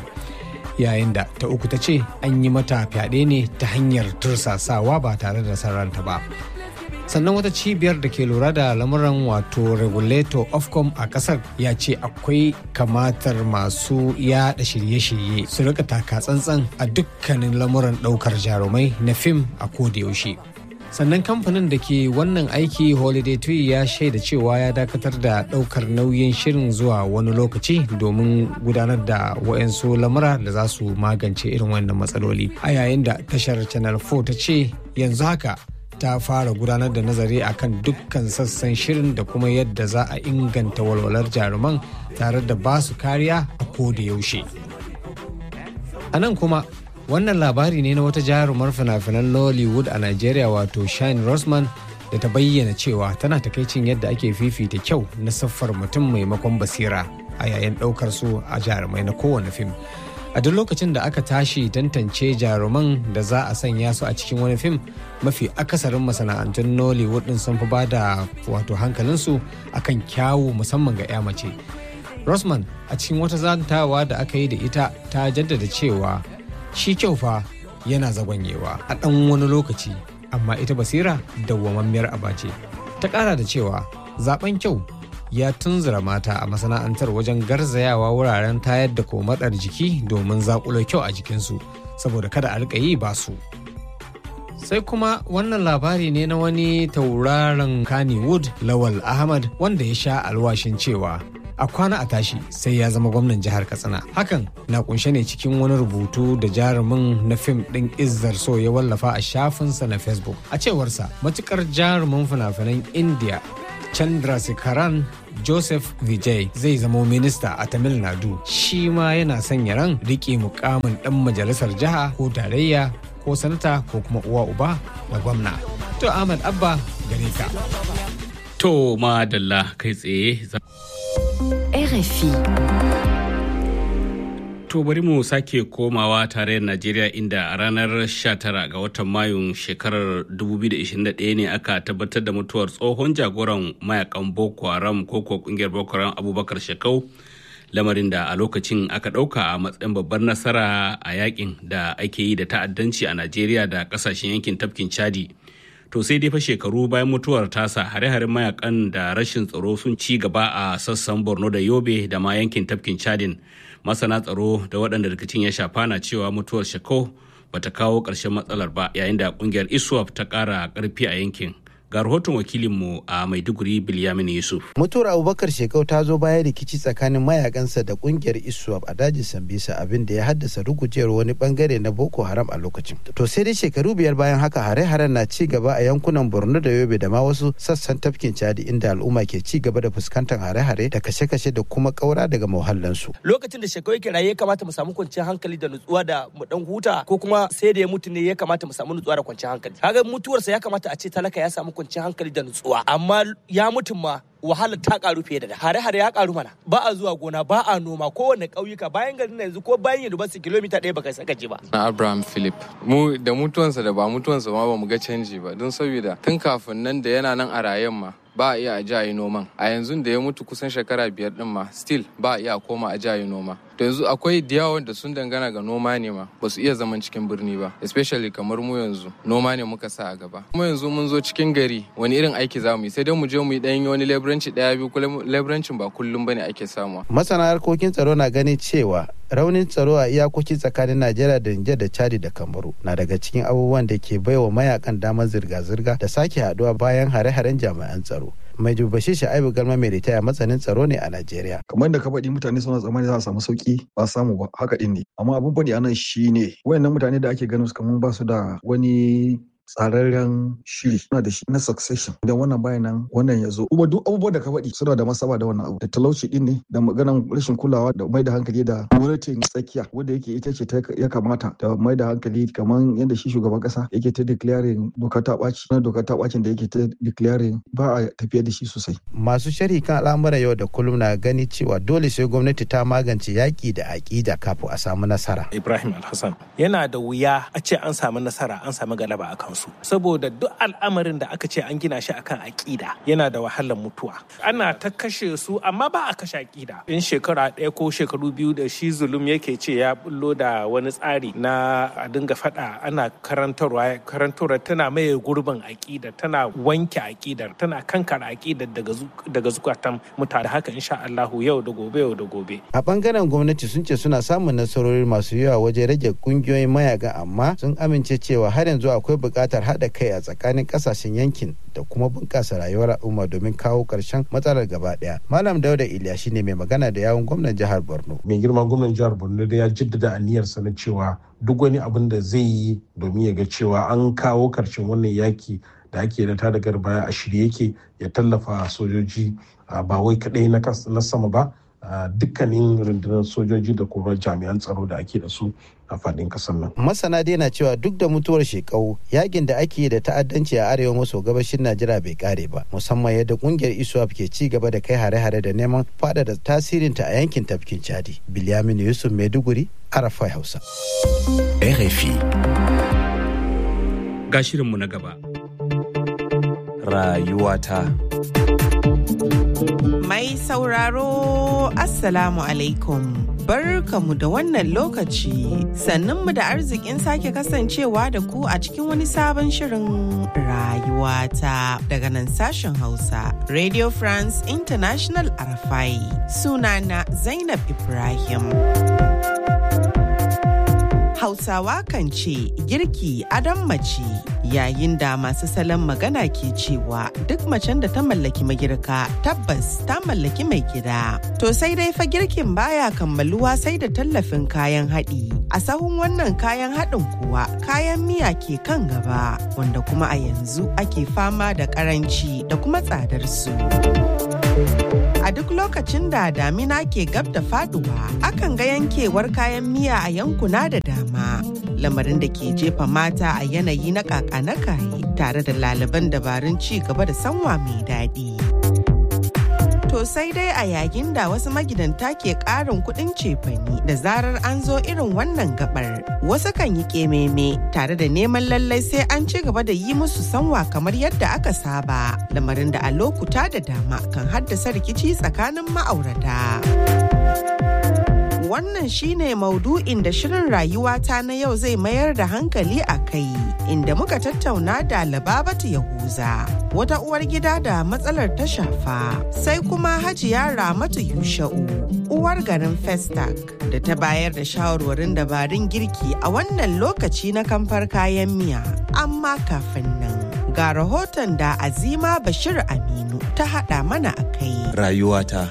Yayin da ta uku ta ce an yi mata fyaɗe ne ta hanyar tursasawa ba tare da sarranta ba. Sannan wata cibiyar da ke lura da lamuran wato regulator ofcom a kasar ya ce akwai kamatar masu yada shirye-shirye su rika taka tsantsan a dukkanin lamuran daukar jarumai na fim a kodayaushe. Sannan kamfanin da ke wannan aiki Holiday Tree ya shaida cewa ya dakatar da daukar nauyin shirin zuwa wani lokaci domin gudanar da wayansu lamura da za su magance irin wannan matsaloli. A yayin da tashar Channel four ta ce yanzu haka ta fara gudanar da nazari akan dukkan sassan shirin da kuma yadda za a inganta walwalar jaruman tare da ba su kariya a koda yaushe. A nan kuma wannan labari ne na wata jarumar fina-finan Nollywood a Najeriya wato Shine Rosman, da ta bayyana cewa tana takaicin yadda ake fifita kyau na siffar mutum maimakon basira a yayin ɗaukar su a jarumai na kowane fim. A duk lokacin da aka tashi tantance jaruman da za a sanya su a cikin wani fim, mafi akasarin masana'antun Nollywood din sun fi ba da wato hankalinsu akan kyawu musamman ga 'ya mace. Rosman a cikin wata zantawa da aka yi da ita ta jaddada cewa shi kyau fa yana zagwanyewa a ɗan wani lokaci, amma ita basira dawwamammiyar aba ce. Ta ƙara da cewa zaben kyau ya tunzura mata a masana'antar wajen garzayawa wuraren tayar da komatsar jiki domin zakulo kyau a jikinsu saboda kada a rika yi ba su. Sai kuma wannan labari ne na wani tauraron Kannywood Lawal Ahmad wanda ya sha alwashin cewa a kwana a tashi sai ya zama gwamnan jihar Katsina. Hakan na kunshe ne cikin wani rubutu da jarumin na fim ɗin Izzar So ya wallafa a shafinsa na Facebook. A cewarsa matukar jarumin fina-finan India Chandrasekaran Joseph Vijay zai zamo minista a Tamil Nadu, shi ma yana sanya ran riƙe mukamin ɗan majalisar jiha ko tarayya ko sanata ko kuma uwa uba da gwamna. To Ahmad Abba gare ka. To madalla kai tsaye. R F I. To bari mu sake komawa tarayyar Najeriya inda a ranar sha tara ga watan Mayun shekarar dubu biyu da ishirin da ɗaya ne aka tabbatar da mutuwar tsohon jagoran mayakan Boko Haram ko ko kungiyar Boko Haram Abubakar Shekau, lamarin da a lokacin aka ɗauka a matsayin babbar nasara a yakin da ake yi da ta'addanci a Najeriya da ƙasashen yankin tafkin Chadi. To sai dai fa shekaru bayan mutuwar tasa hare-haren mayakan da rashin tsaro sun ci gaba a sassan Borno da Yobe da ma yankin tafkin Chadin. Masana tsaro da waɗanda rikicin ya shafa na cewa mutuwar Shekau bata kawo ƙarshen matsalar ba, yayin da ƙungiyar ISWAP ta ƙara ƙarfi a yankin. Ga rahoton wakilinmu a Maiduguri Bilyamin Yusuf. Mutuwar Abubakar Shekau ta zo bayan rikici tsakanin mayakansa da kungiyar ISWAP a dajin Sambisa, abin da ya haddasa rugujewar wani bangare na Boko Haram a lokacin. To sai dai shekaru biyar bayan haka hare-haren na ci gaba a yankunan Borno da Yobe da ma wasu sassan tafkin Chadi, inda al'umma ke ci gaba da fuskantar hare-hare da kashe-kashe da kuma kaura daga muhallansu. Lokacin da Shekau yake raye ya kamata mu samu kwanciyar hankali da nutsuwa da mu dan huta, ko kuma sai da ya mutu ne ya kamata mu samu nutsuwa da kwanciyar hankali. Kaga mutuwarsa ya kamata a ce talaka ya samu kwanciyar hankali da nutsuwa, amma ya mutum ma wahalar ta karu fiye da da. Hare-hare ya karu mana, ba a zuwa gona, ba a noma, kowane ƙauyuka bayan garin yanzu ko bayan university kilomita ɗaya baka saka ji ba. Na Abraham Philip, mu da mutuwansa da ba mutuwansa ma ba mu ga canji ba, don saboda tun kafin nan da yana nan a rayen ma ba a iya a ji a yi noman. A yanzu da ya mutu kusan shekara biyar din ma still ba a iya koma a ji a yi noma. To yanzu akwai da yawa da sun dangana ga noma ne ma ba su iya zaman cikin birni ba, especially kamar mu yanzu noma ne muka sa a gaba. Kuma yanzu mun zo cikin gari, wani irin aiki za mu yi? Sai dai mu je mu yi ɗan wani leburanci ɗaya biyu, kuma leburancin ba kullum bane ake samuwa. Masana harkokin tsaro na ganin cewa raunin tsaro a iyakoki tsakanin Najeriya da Nijar da Chadi da Kamaru na daga cikin abubuwan da ke baiwa mayakan damar zirga-zirga da sake haduwa bayan hare-haren jami'an tsaro. Mai Bashi Sha'ibu Galma mai ritaya matsanin tsaro ne a Najeriya. Kamar da ka faɗi, mutane suna tsammani za a samu sauki, ba samu ba, haka din ne. Amma abin faɗi anan shine wayannan mutane da ake ganin su kamar ba su da wani tsararren shiri, suna da shi na succession, idan wannan bayan nan wannan ya zo. Kuma duk abubuwan da ka faɗi suna da masaba da wannan abu, da talauci din ne, da maganan rashin kulawa, da mai da hankali da gwamnatin tsakiya wanda yake ita ce ya kamata da mai da hankali, kamar yadda shi shugaban kasa yake ta declaring doka ta ɓaci, na doka ta ɓacin da yake ta declaring ba a tafiya da shi sosai. Masu sharhi kan al'amuran yau da kullum na gani cewa dole sai gwamnati ta magance yaƙi da aƙida kafin a samu nasara. Ibrahim Alhassan, yana da wuya a ce an samu nasara, an samu galaba a kansu, saboda duk al'amarin da aka ce an gina shi akan aƙida yana da wahalar mutuwa. Ana ta kashe su amma ba a kashe aƙida. In shekara ɗaya ko shekaru biyu da shi Zulum yake ce ya bullo da wani tsari na a dinga faɗa, ana karantarwa karantarwa tana maye gurbin aƙida, tana wanke aƙidar, tana kankara aƙidar daga daga zukatan mutane. Haka insha Allahu yau da gobe yau da gobe. A bangaren gwamnati sun ce suna samun nasarori masu yawa wajen rage kungiyoyin mayaka, amma sun amince cewa har yanzu akwai buƙatar haɗa kai a tsakanin ƙasashen yankin da kuma bunƙasa rayuwar al'umma domin kawo ƙarshen matsalar gaba ɗaya. Malam Dauda Iliya shine mai magana da yawun gwamnan jihar Borno. Mai girma gwamnan jihar Borno da ya jaddada aniyarsa na cewa duk wani abin da zai yi domin ya ga cewa an kawo ƙarshen wannan yaki da ake da tada baya a shirye yake ya tallafa sojoji ba wai kaɗai na sama ba, dukkanin rundunar sojoji da kuma jami'an tsaro da ake da su a faɗin ƙasar nan. Masana dai na cewa duk da mutuwar shekau yakin da ake da ta'addanci a arewa maso gabashin Najeriya bai kare ba, musamman yadda kungiyar ISWAP ke ci gaba da kai hare-hare da neman faɗaɗa tasirinta a yankin tafkin Chadi. Bilyamin Yusuf Maiduguri, Arafai Hausa. R F I. Ga shirinmu na gaba. Rayuwata. Mai sauraro Assalamu alaikum. Barkamu da wannan lokaci sannunmu da arzikin sake kasancewa da ku a cikin wani sabon shirin rayuwata daga nan sashen Hausa Radio France International Arafai. Sunana Zainab Ibrahim. Hausawa kan ce girki adon mace, yayin da masu salon magana ke cewa duk macen da ta mallaki magirka tabbas ta mallaki mai gida. To sai dai fa girkin baya kammaluwa sai da tallafin kayan haɗi. A sahun wannan kayan haɗin kuwa kayan miya ke kan gaba, wanda kuma a yanzu ake fama da ƙaranci da kuma tsadar su. A duk lokacin da damina ke gab da faduwa, akan ga yankewar kayan miya a yankuna da dama. Lamarin da ke jefa mata a yanayi na kaka na kaye tare da laliban dabarun ci gaba da sanwa mai daɗi. To sai dai a yayin da wasu magidanta ke ƙarin kuɗin cefani da zarar an zo irin wannan gabar, wasu kan yi ƙememe tare da neman lallai sai an ci gaba da yi musu sanwa kamar yadda aka saba, lamarin da a lokuta da dama kan haddasa rikici tsakanin ma'aurata. Wannan shine maudu'in da shirin rayuwata na yau zai mayar da hankali a kai, inda muka tattauna da Lababatu Yahuza, wata uwar gida da matsalar ta shafa, sai kuma Hajiya Ramatu Yusha'u, uwar garin Festac, da ta bayar da shawarwarin dabarun girki a wannan lokaci na kamfar kayan miya. Amma kafin nan, ga rahoton da Azima Bashir Aminu ta haɗa mana a kai. Rayuwata.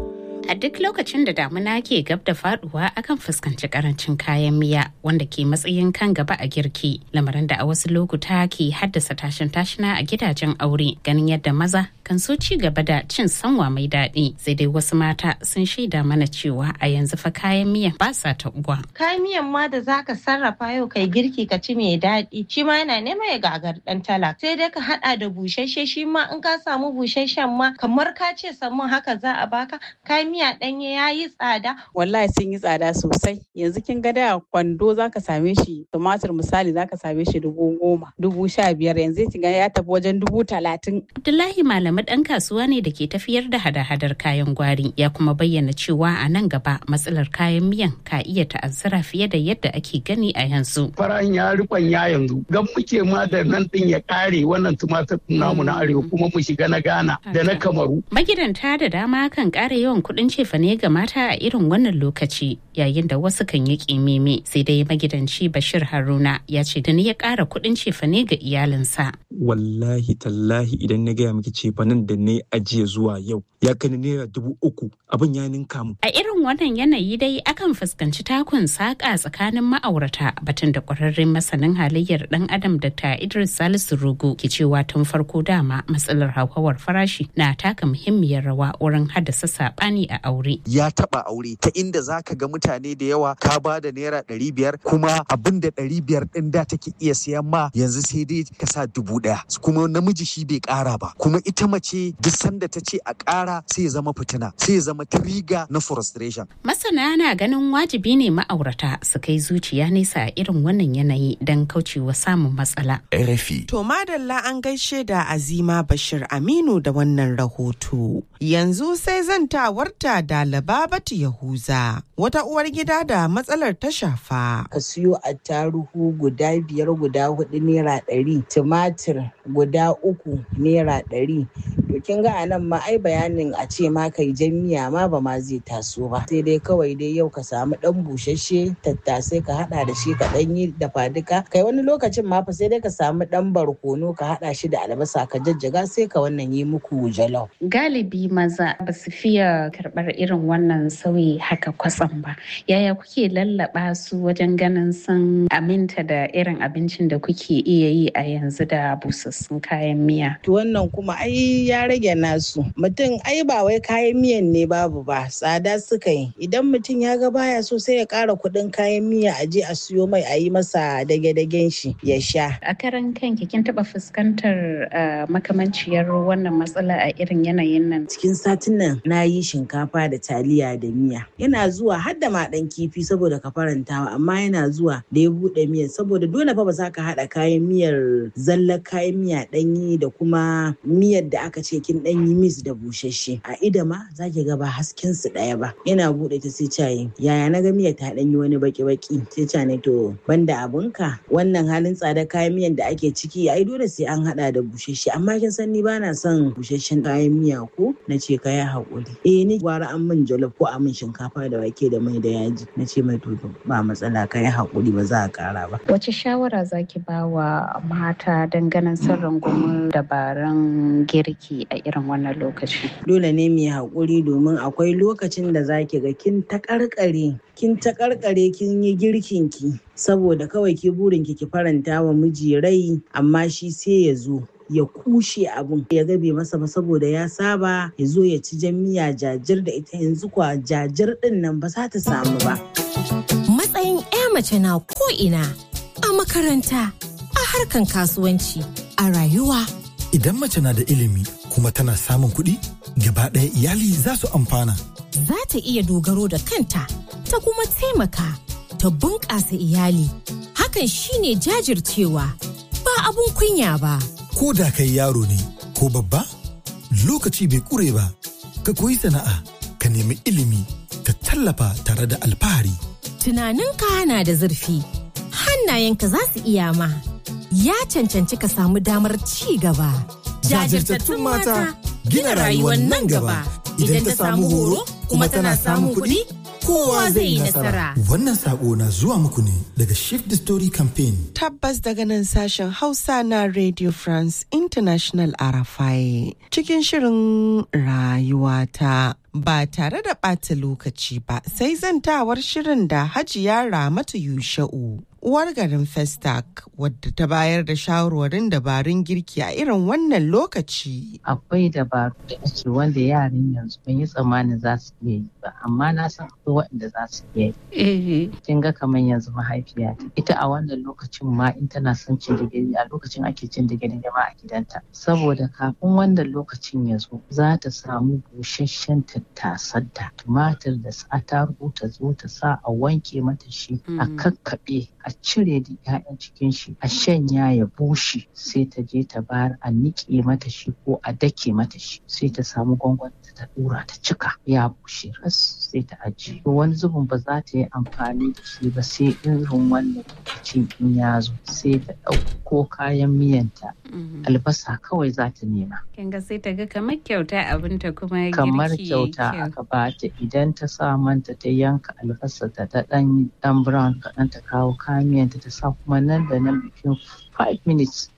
A duk lokacin da damuna ke gab da faduwa akan fuskanci karancin kayan miya wanda ke matsayin kan gaba a girki, lamarin da a wasu lokuta ke haddasa tashin tashina a gidajen aure, ganin yadda maza kan so ci gaba da cin sanwa mai daɗi. Sai dai wasu mata sun shaida mana cewa a yanzu fa kayan miya ba sa taɓuwa. Kayan miyan ma da zaka sarrafa yau kai girki ka ci mai daɗi, shi ma yana nema ya gagar ɗan tala. Sai dai ka haɗa da busasshe, shi ma in ka samu busasshen ma kamar ka ce samun haka za a baka. Kayan miya ɗanye ya yi tsada. Wallahi sun yi tsada sosai. Yanzu kin ga da kwando zaka same shi tumatir misali zaka same shi dubu goma, dubu sha biyar, yanzu kin ga ya tafi wajen dubu talatin. Abdullahi Malami ɗan kasuwa ne da ke tafiyar da hada-hadar kayan gwari, ya kuma bayyana cewa a nan gaba matsalar kayan miyan ka iya ta'azzara fiye da yadda ake gani a yanzu. Farahin ya rubanya yanzu. Gan muke ma da nan ɗin ya ƙare wannan tumatir namu na arewa kuma mu shiga na Ghana da na Kamaru. Magidanta da dama kan ƙara yawan kuɗin cefane ga mata a irin wannan lokaci, yayin da wasu kan yi ƙimimi. Sai dai magidanci Bashir Haruna ya ce da ni ya ƙara kuɗin cefane ga iyalinsa. Wallahi tallahi idan na gaya miki cefanen da ne ajiye zuwa yau ya kai naira dubu uku, abin ya ninka mu. A irin wannan yanayi dai akan fuskanci takun saƙa tsakanin ma'aurata, batun da ƙwararren masanin halayyar ɗan adam Dakta Idris Salisu Rugu ke cewa tun farko dama matsalar hauhawar farashi na taka muhimmiyar rawa wurin haddasa saɓani a aure. Ya taɓa aure ta inda za ka ga mutane da yawa ka ba da naira ɗari biyar kuma abin da ɗari biyar ɗin da take iya siyan ma yanzu sai dai ka sa dubu ɗaya. Kuma namiji shi bai ƙara ba. Kuma ita mace duk sanda ta ce a ƙara sai ya zama fitina, sai ya zama trigger na frustration. Masana na ganin wajibi ne ma'aurata su kai zuciya nesa a irin wannan yanayi don kaucewa samun matsala. R F I. To madalla an gaishe da Azima Bashir Aminu da wannan rahoto. Yanzu sai zantawarta da Lababatu Yahuza, wata uwar gida da matsalar ta shafa. Ka siyo attaruhu guda biyar guda hudu naira ɗari, tumatir guda uku naira ɗari. To kin ga anan ma ai bayanin a ce ma kai jan miya ma ba ma zai taso ba. Sai dai kawai dai yau ka samu dan bushashe tattasai ka hada da shi ka dan yi dafa duka. Kai wani lokacin ma fa sai dai ka samu dan barkono ka hada shi da albasa ka jajjaga sai ka wannan yi muku jalof. Galibi maza ba su fiye karɓar irin wannan sauyi haka kwatsam ba. Yaya kuke lallaba su wajen ganin sun aminta da irin abincin da kuke iya yi a yanzu da busassun kayan miya? To wannan kuma ai dai ya rage nasu. Mutum ai ba wai kayan miyan ne babu ba, tsada suka yi. Idan mutum ya ga baya so sai ya ƙara kuɗin kayan miya a je a siyo mai a yi masa dage-dagen shi ya sha. A karan kanki kin taɓa fuskantar makamanciyar wannan matsala a irin yanayin nan? Cikin satin nan na yi shinkafa da taliya da miya. Yana zuwa har da maɗan kifi saboda ka farantawa, amma yana zuwa da ya buɗe miyar saboda dole fa ba za ka haɗa kayan miyar zallar kayan miya ɗanyi da kuma miyar da aka ce kin ɗanyi mis da busasshe. A ida ma za ki ga ba hasken su ɗaya ba. Yana buɗe ta sai cayi. Yaya na ga miyar ta ɗanyi wani baki-baki sai ca ne to banda abunka wannan halin tsada kayan miyan da ake ciki ai dole sai an haɗa da busasshe, amma kin san ni bana son busasshen kayan miya ko na ce ka yi haƙuri. Eh ni gwara an min jollof ko a min shinkafa da wake da mai da yaji na ce mai to ba matsala ka yi haƙuri ba za a ƙara ba. Wace shawara zaki ba wa mata dangane sun rungumar dabarun girki a irin wannan lokaci? Dole ne mu yi haƙuri domin akwai lokacin da zaki ga kin taƙarƙare kin taƙarƙare kin yi girkin ki saboda kawai ki burin ki ki faranta wa miji rai, amma shi sai ya zo ya kushe abun ya gabe masa ba saboda ya saba ya zo ya ci jan miya jajir da ita yanzu kwa jajir din nan ba za ta samu ba. Matsayin 'ya mace na ko'ina, a makaranta, a harkan kasuwanci, a rayuwa. Idan mace na da ilimi kuma tana samun kuɗi, gaba ɗaya iyali za su amfana. Za ta iya dogaro da kanta, ta kuma taimaka, ta bunƙasa iyali. Hakan shine jajircewa, ba abun kunya ba. Ko da kai yaro ne ko babba, lokaci bai ƙure ba, ka koyi sana'a, ka nemi ilimi, ka tallafa tare da alfahari. Tunaninka na da zurfi, hannayenka za su iya ma, ya cancanci ka samu damar ci gaba. Jajirtattun mata gina rayuwar nan gaba. Idan ta samu horo kuma tana samun kuɗi, kowa zai yi nasara. Wannan sako na zuwa muku ne daga Shift the Story Campaign. Tabbas daga nan sashen Hausa na Radio France International R F I cikin shirin rayuwata. Ba tare da ɓata lokaci ba, sai zantawar shirin da Hajiya Ramatu Yusha'u, uwar garin Festac, wadda ta bayar da shawarwarin dabarun girki a irin wannan lokaci. Akwai dabaru da ake wanda yaran yanzu ban yi tsammanin za su iya yi ba, amma na san akwai waɗanda za su iya yi. Kin ga kamar yanzu mahaifiya ita a wannan lokacin ma in tana son cin digiri a lokacin ake cin digiri ma a gidanta. Saboda kafin wannan lokacin ya zo za ta samu busasshen tattasar da tumatir da attarugu ta zo ta sa a wanke mata shi a kakkaɓe a cire da 'ya'yan cikin shi a shanya ya bushe sai ta je ta bayar a niƙe mata shi ko a dake mata shi sai ta samu gwangwani ta dura ta cika ya bushe ras sai ta ajiye. Wani zubin ba za ta yi amfani da shi ba sai irin wannan lokacin in ya zo sai ta ɗauko kayan miyanta albasa kawai za ta nema. Kin ga sai ta ga kamar kyauta abinta kuma girki kamar kyauta aka bata idan ta sa manta ta yanka albasa ta ta dan dan brown kaɗan ta kawo kayan miyanta ta sa kuma nan da nan bikin five minutes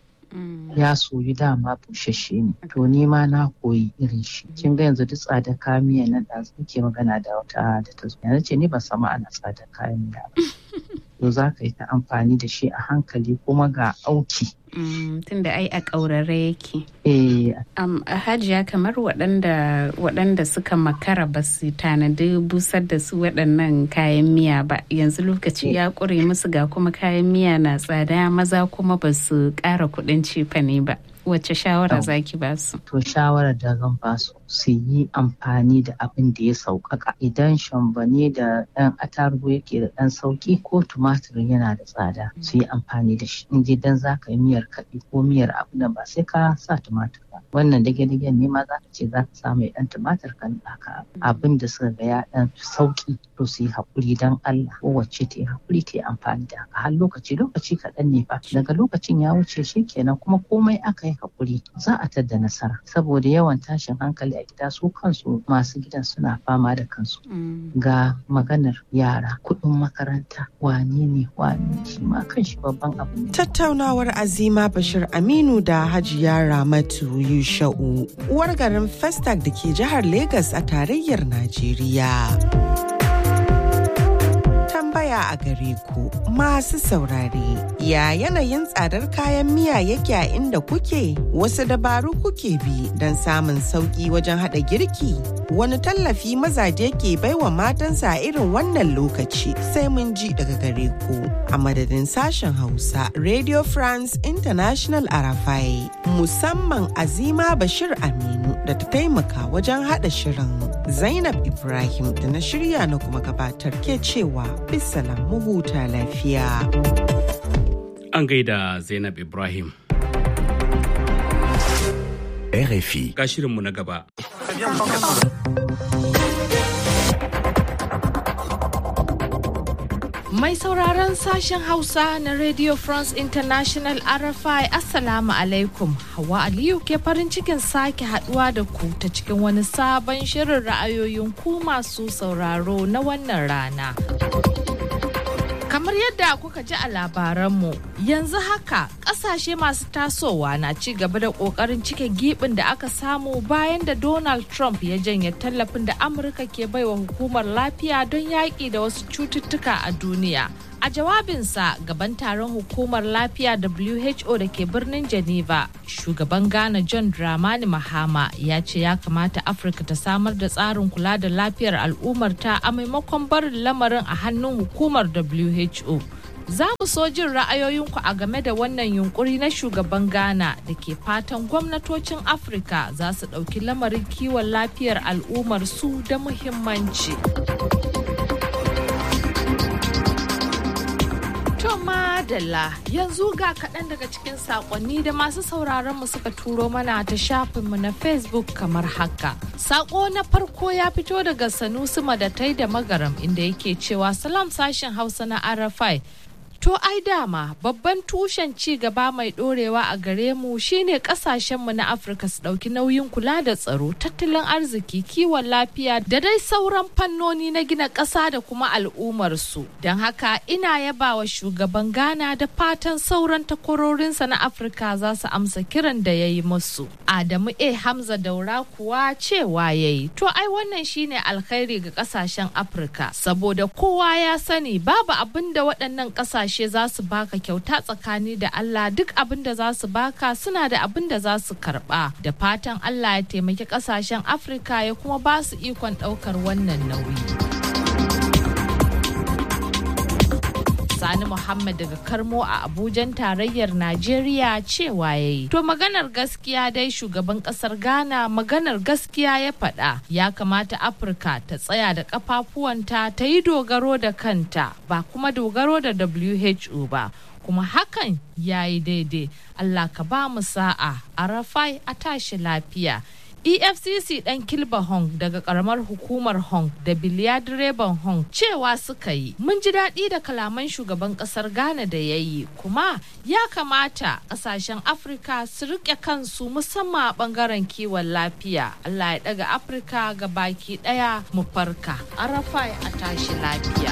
ya soyu dama bushashe ne. To ni ma na koyi irin shi. Kin ga yanzu duk tsadar kayan miya nan da suke magana da wata da ta zo. Yanzu ce ni ban samu ana tsadar kayan miya ba. To za ka yi ta amfani da shi a hankali kuma ga auki. Mm, tunda ai a ƙaurare yake. Eh. Um, Hajiya kamar waɗanda waɗanda suka makara ba su tanadi busar da su waɗannan kayan miya ba yanzu lokaci ya ƙure musu ga kuma kayan miya na tsada maza kuma ba su ƙara kuɗin cefane ba. Wace shawara zaki ba su? To shawarar da zan ba su su yi amfani da abin da ya sauƙaƙa. Idan shambane da ɗan atarugu yake da ɗan sauƙi ko tumatir yana da tsada su yi amfani da shi. In gidan za ka yi miyar kaɗi ko miyar abu da ba sai ka sa tumatir ba. Wannan dage-dagen ne ma za ka ce za ka sa mai ɗan tumatir kan ɗaka abin da suka ga ya ɗan sauƙi to su yi haƙuri don Allah kowace ta yi haƙuri ta yi amfani da haka har lokaci lokaci kaɗan ne fa daga lokacin ya wuce shi kenan kuma komai aka yi haƙuri za a tadda nasara saboda yawan tashin hankali a gida su kansu masu gidan suna fama da kansu ga maganar yara kuɗin makaranta wane ne wane shi ma kan shi babban abu ne. Tattaunawar Azima Bashir Aminu da Hajiya Ramatu Yusha'u uwar garin Festac da ke jihar Legas a tarayyar Najeriya. Tambaya tambaya a gare ku masu saurare. Ya yanayin tsadar kayan miya yake a inda kuke? Wasu dabaru kuke bi don samun sauki wajen haɗa girki? Wani tallafi mazaje ke baiwa matansa a irin wannan lokaci? Sai mun ji daga gare ku. A madadin sashen Hausa, Radio France International Arafai, musamman Azima Bashir Aminu da ta taimaka wajen haɗa shirin. Zainab Ibrahim da na shirya na kuma gabatar ke cewa bisalam mu huta lafiya. An gaida Zainab Ibrahim. R F I. Ga shirinmu na gaba. Mai sauraron sashen Hausa na Radio France International R F I, Assalamu alaikum. Hawa Aliyu ke farin cikin sake haduwa da ku ta cikin wani sabon shirin ra'ayoyin ku masu sauraro na wannan rana. Kamar yadda kuka ji a labaranmu, yanzu haka kasashe masu tasowa na ci gaba da kokarin cike gibin da aka samu bayan da Donald Trump ya janye tallafin da Amurka ke baiwa hukumar lafiya don yaƙi da wasu cututtuka a duniya. A jawabinsa gaban taron hukumar lafiya W H O da ke birnin Geneva, shugaban Ghana John Dramani Mahama ya ce ya kamata Afirka ta samar da tsarin kula da lafiyar al'ummarta a maimakon barin lamarin a hannun hukumar W H O. Za mu so jin ra'ayoyinku a game da wannan yunkuri na shugaban Ghana da ke fatan gwamnatocin Afirka za su ɗauki lamarin kiwon lafiyar al'ummar su da muhimmanci. To madalla, yanzu ga kaɗan daga cikin saƙonni da masu sauraron mu suka turo mana ta shafinmu na Facebook kamar haka. Saƙo na farko ya fito daga Sanusi Madatai da Magaram inda yake cewa salam sashen Hausa na R F I. To ai dama babban tushen ci gaba mai dorewa a gare mu shine kasashenmu na Afirka su dauki nauyin kula da tsaro, tattalin arziki, kiwon lafiya da dai sauran fannoni na gina ƙasa da kuma al'ummar su. Don haka ina yabawa shugaban Ghana da fatan sauran takwarorinsa na Afirka za su amsa kiran da ya yi musu. Adamu A Hamza Daura kuwa cewa yayi. To ai wannan shine alkhairi ga kasashen Afirka saboda kowa ya sani babu abin da waɗannan kasashe kasashe za su baka kyauta tsakani da Allah, duk abin da za su baka suna da abin da za su karba. Da fatan Allah ya taimaki kasashen Afirka ya kuma ba su ikon daukar wannan nauyi. Sani Muhammad daga Karmo a Abujan tarayyar Najeriya cewa yayi. To maganar gaskiya dai shugaban kasar Ghana maganar gaskiya ya faɗa. Ya kamata Afirka ta tsaya da kafafuwanta ta yi dogaro da kanta ba kuma dogaro da W H O ba. Kuma hakan ya yi daidai. Allah ka ba mu sa'a a Rafai a tashi lafiya. E F C C ɗan Kilba Hong daga ƙaramar hukumar Hong da biliya direban Hong cewa suka yi. Mun ji daɗi da kalaman shugaban ƙasar Ghana da ya yi, kuma ya kamata ƙasashen Afirka su riƙe kansu musamman a ɓangaren kiwon lafiya. Allah ya ɗaga Afirka ga baki ɗaya mu farka. Arafai a tashi lafiya.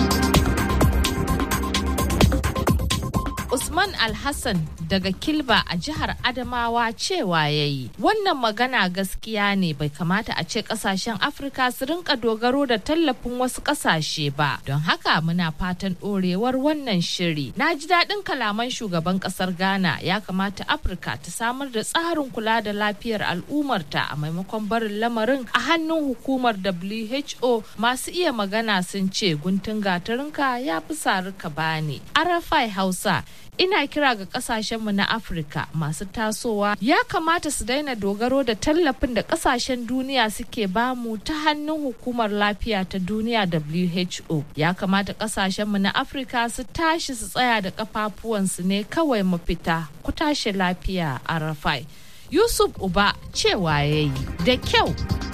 Usman Alhassan daga Kilba a jihar Adamawa cewa ya yi. Wannan magana gaskiya ne, bai kamata a ce kasashen Afirka su rinka dogaro da tallafin wasu kasashe ba. Don haka muna fatan ɗorewar wannan shiri. Na ji daɗin kalaman shugaban ƙasar Ghana, ya kamata Afirka ta samar da tsarin kula da lafiyar al'ummarta a maimakon barin lamarin a hannun hukumar W H O. Masu iya magana sun ce guntun gatarinka ya fi sarika bani. Arafai Hausa, ina kira ga kasashenmu na Afirka masu tasowa ya kamata su daina dogaro da tallafin da kasashen duniya suke bamu ta hannun hukumar lafiya ta duniya W H O. Ya kamata kasashenmu na Afirka su tashi su tsaya da kafafuwansu ne kawai mafita. Ku tashi lafiya a Rafai. Yusuf Uba cewa yayi da kyau.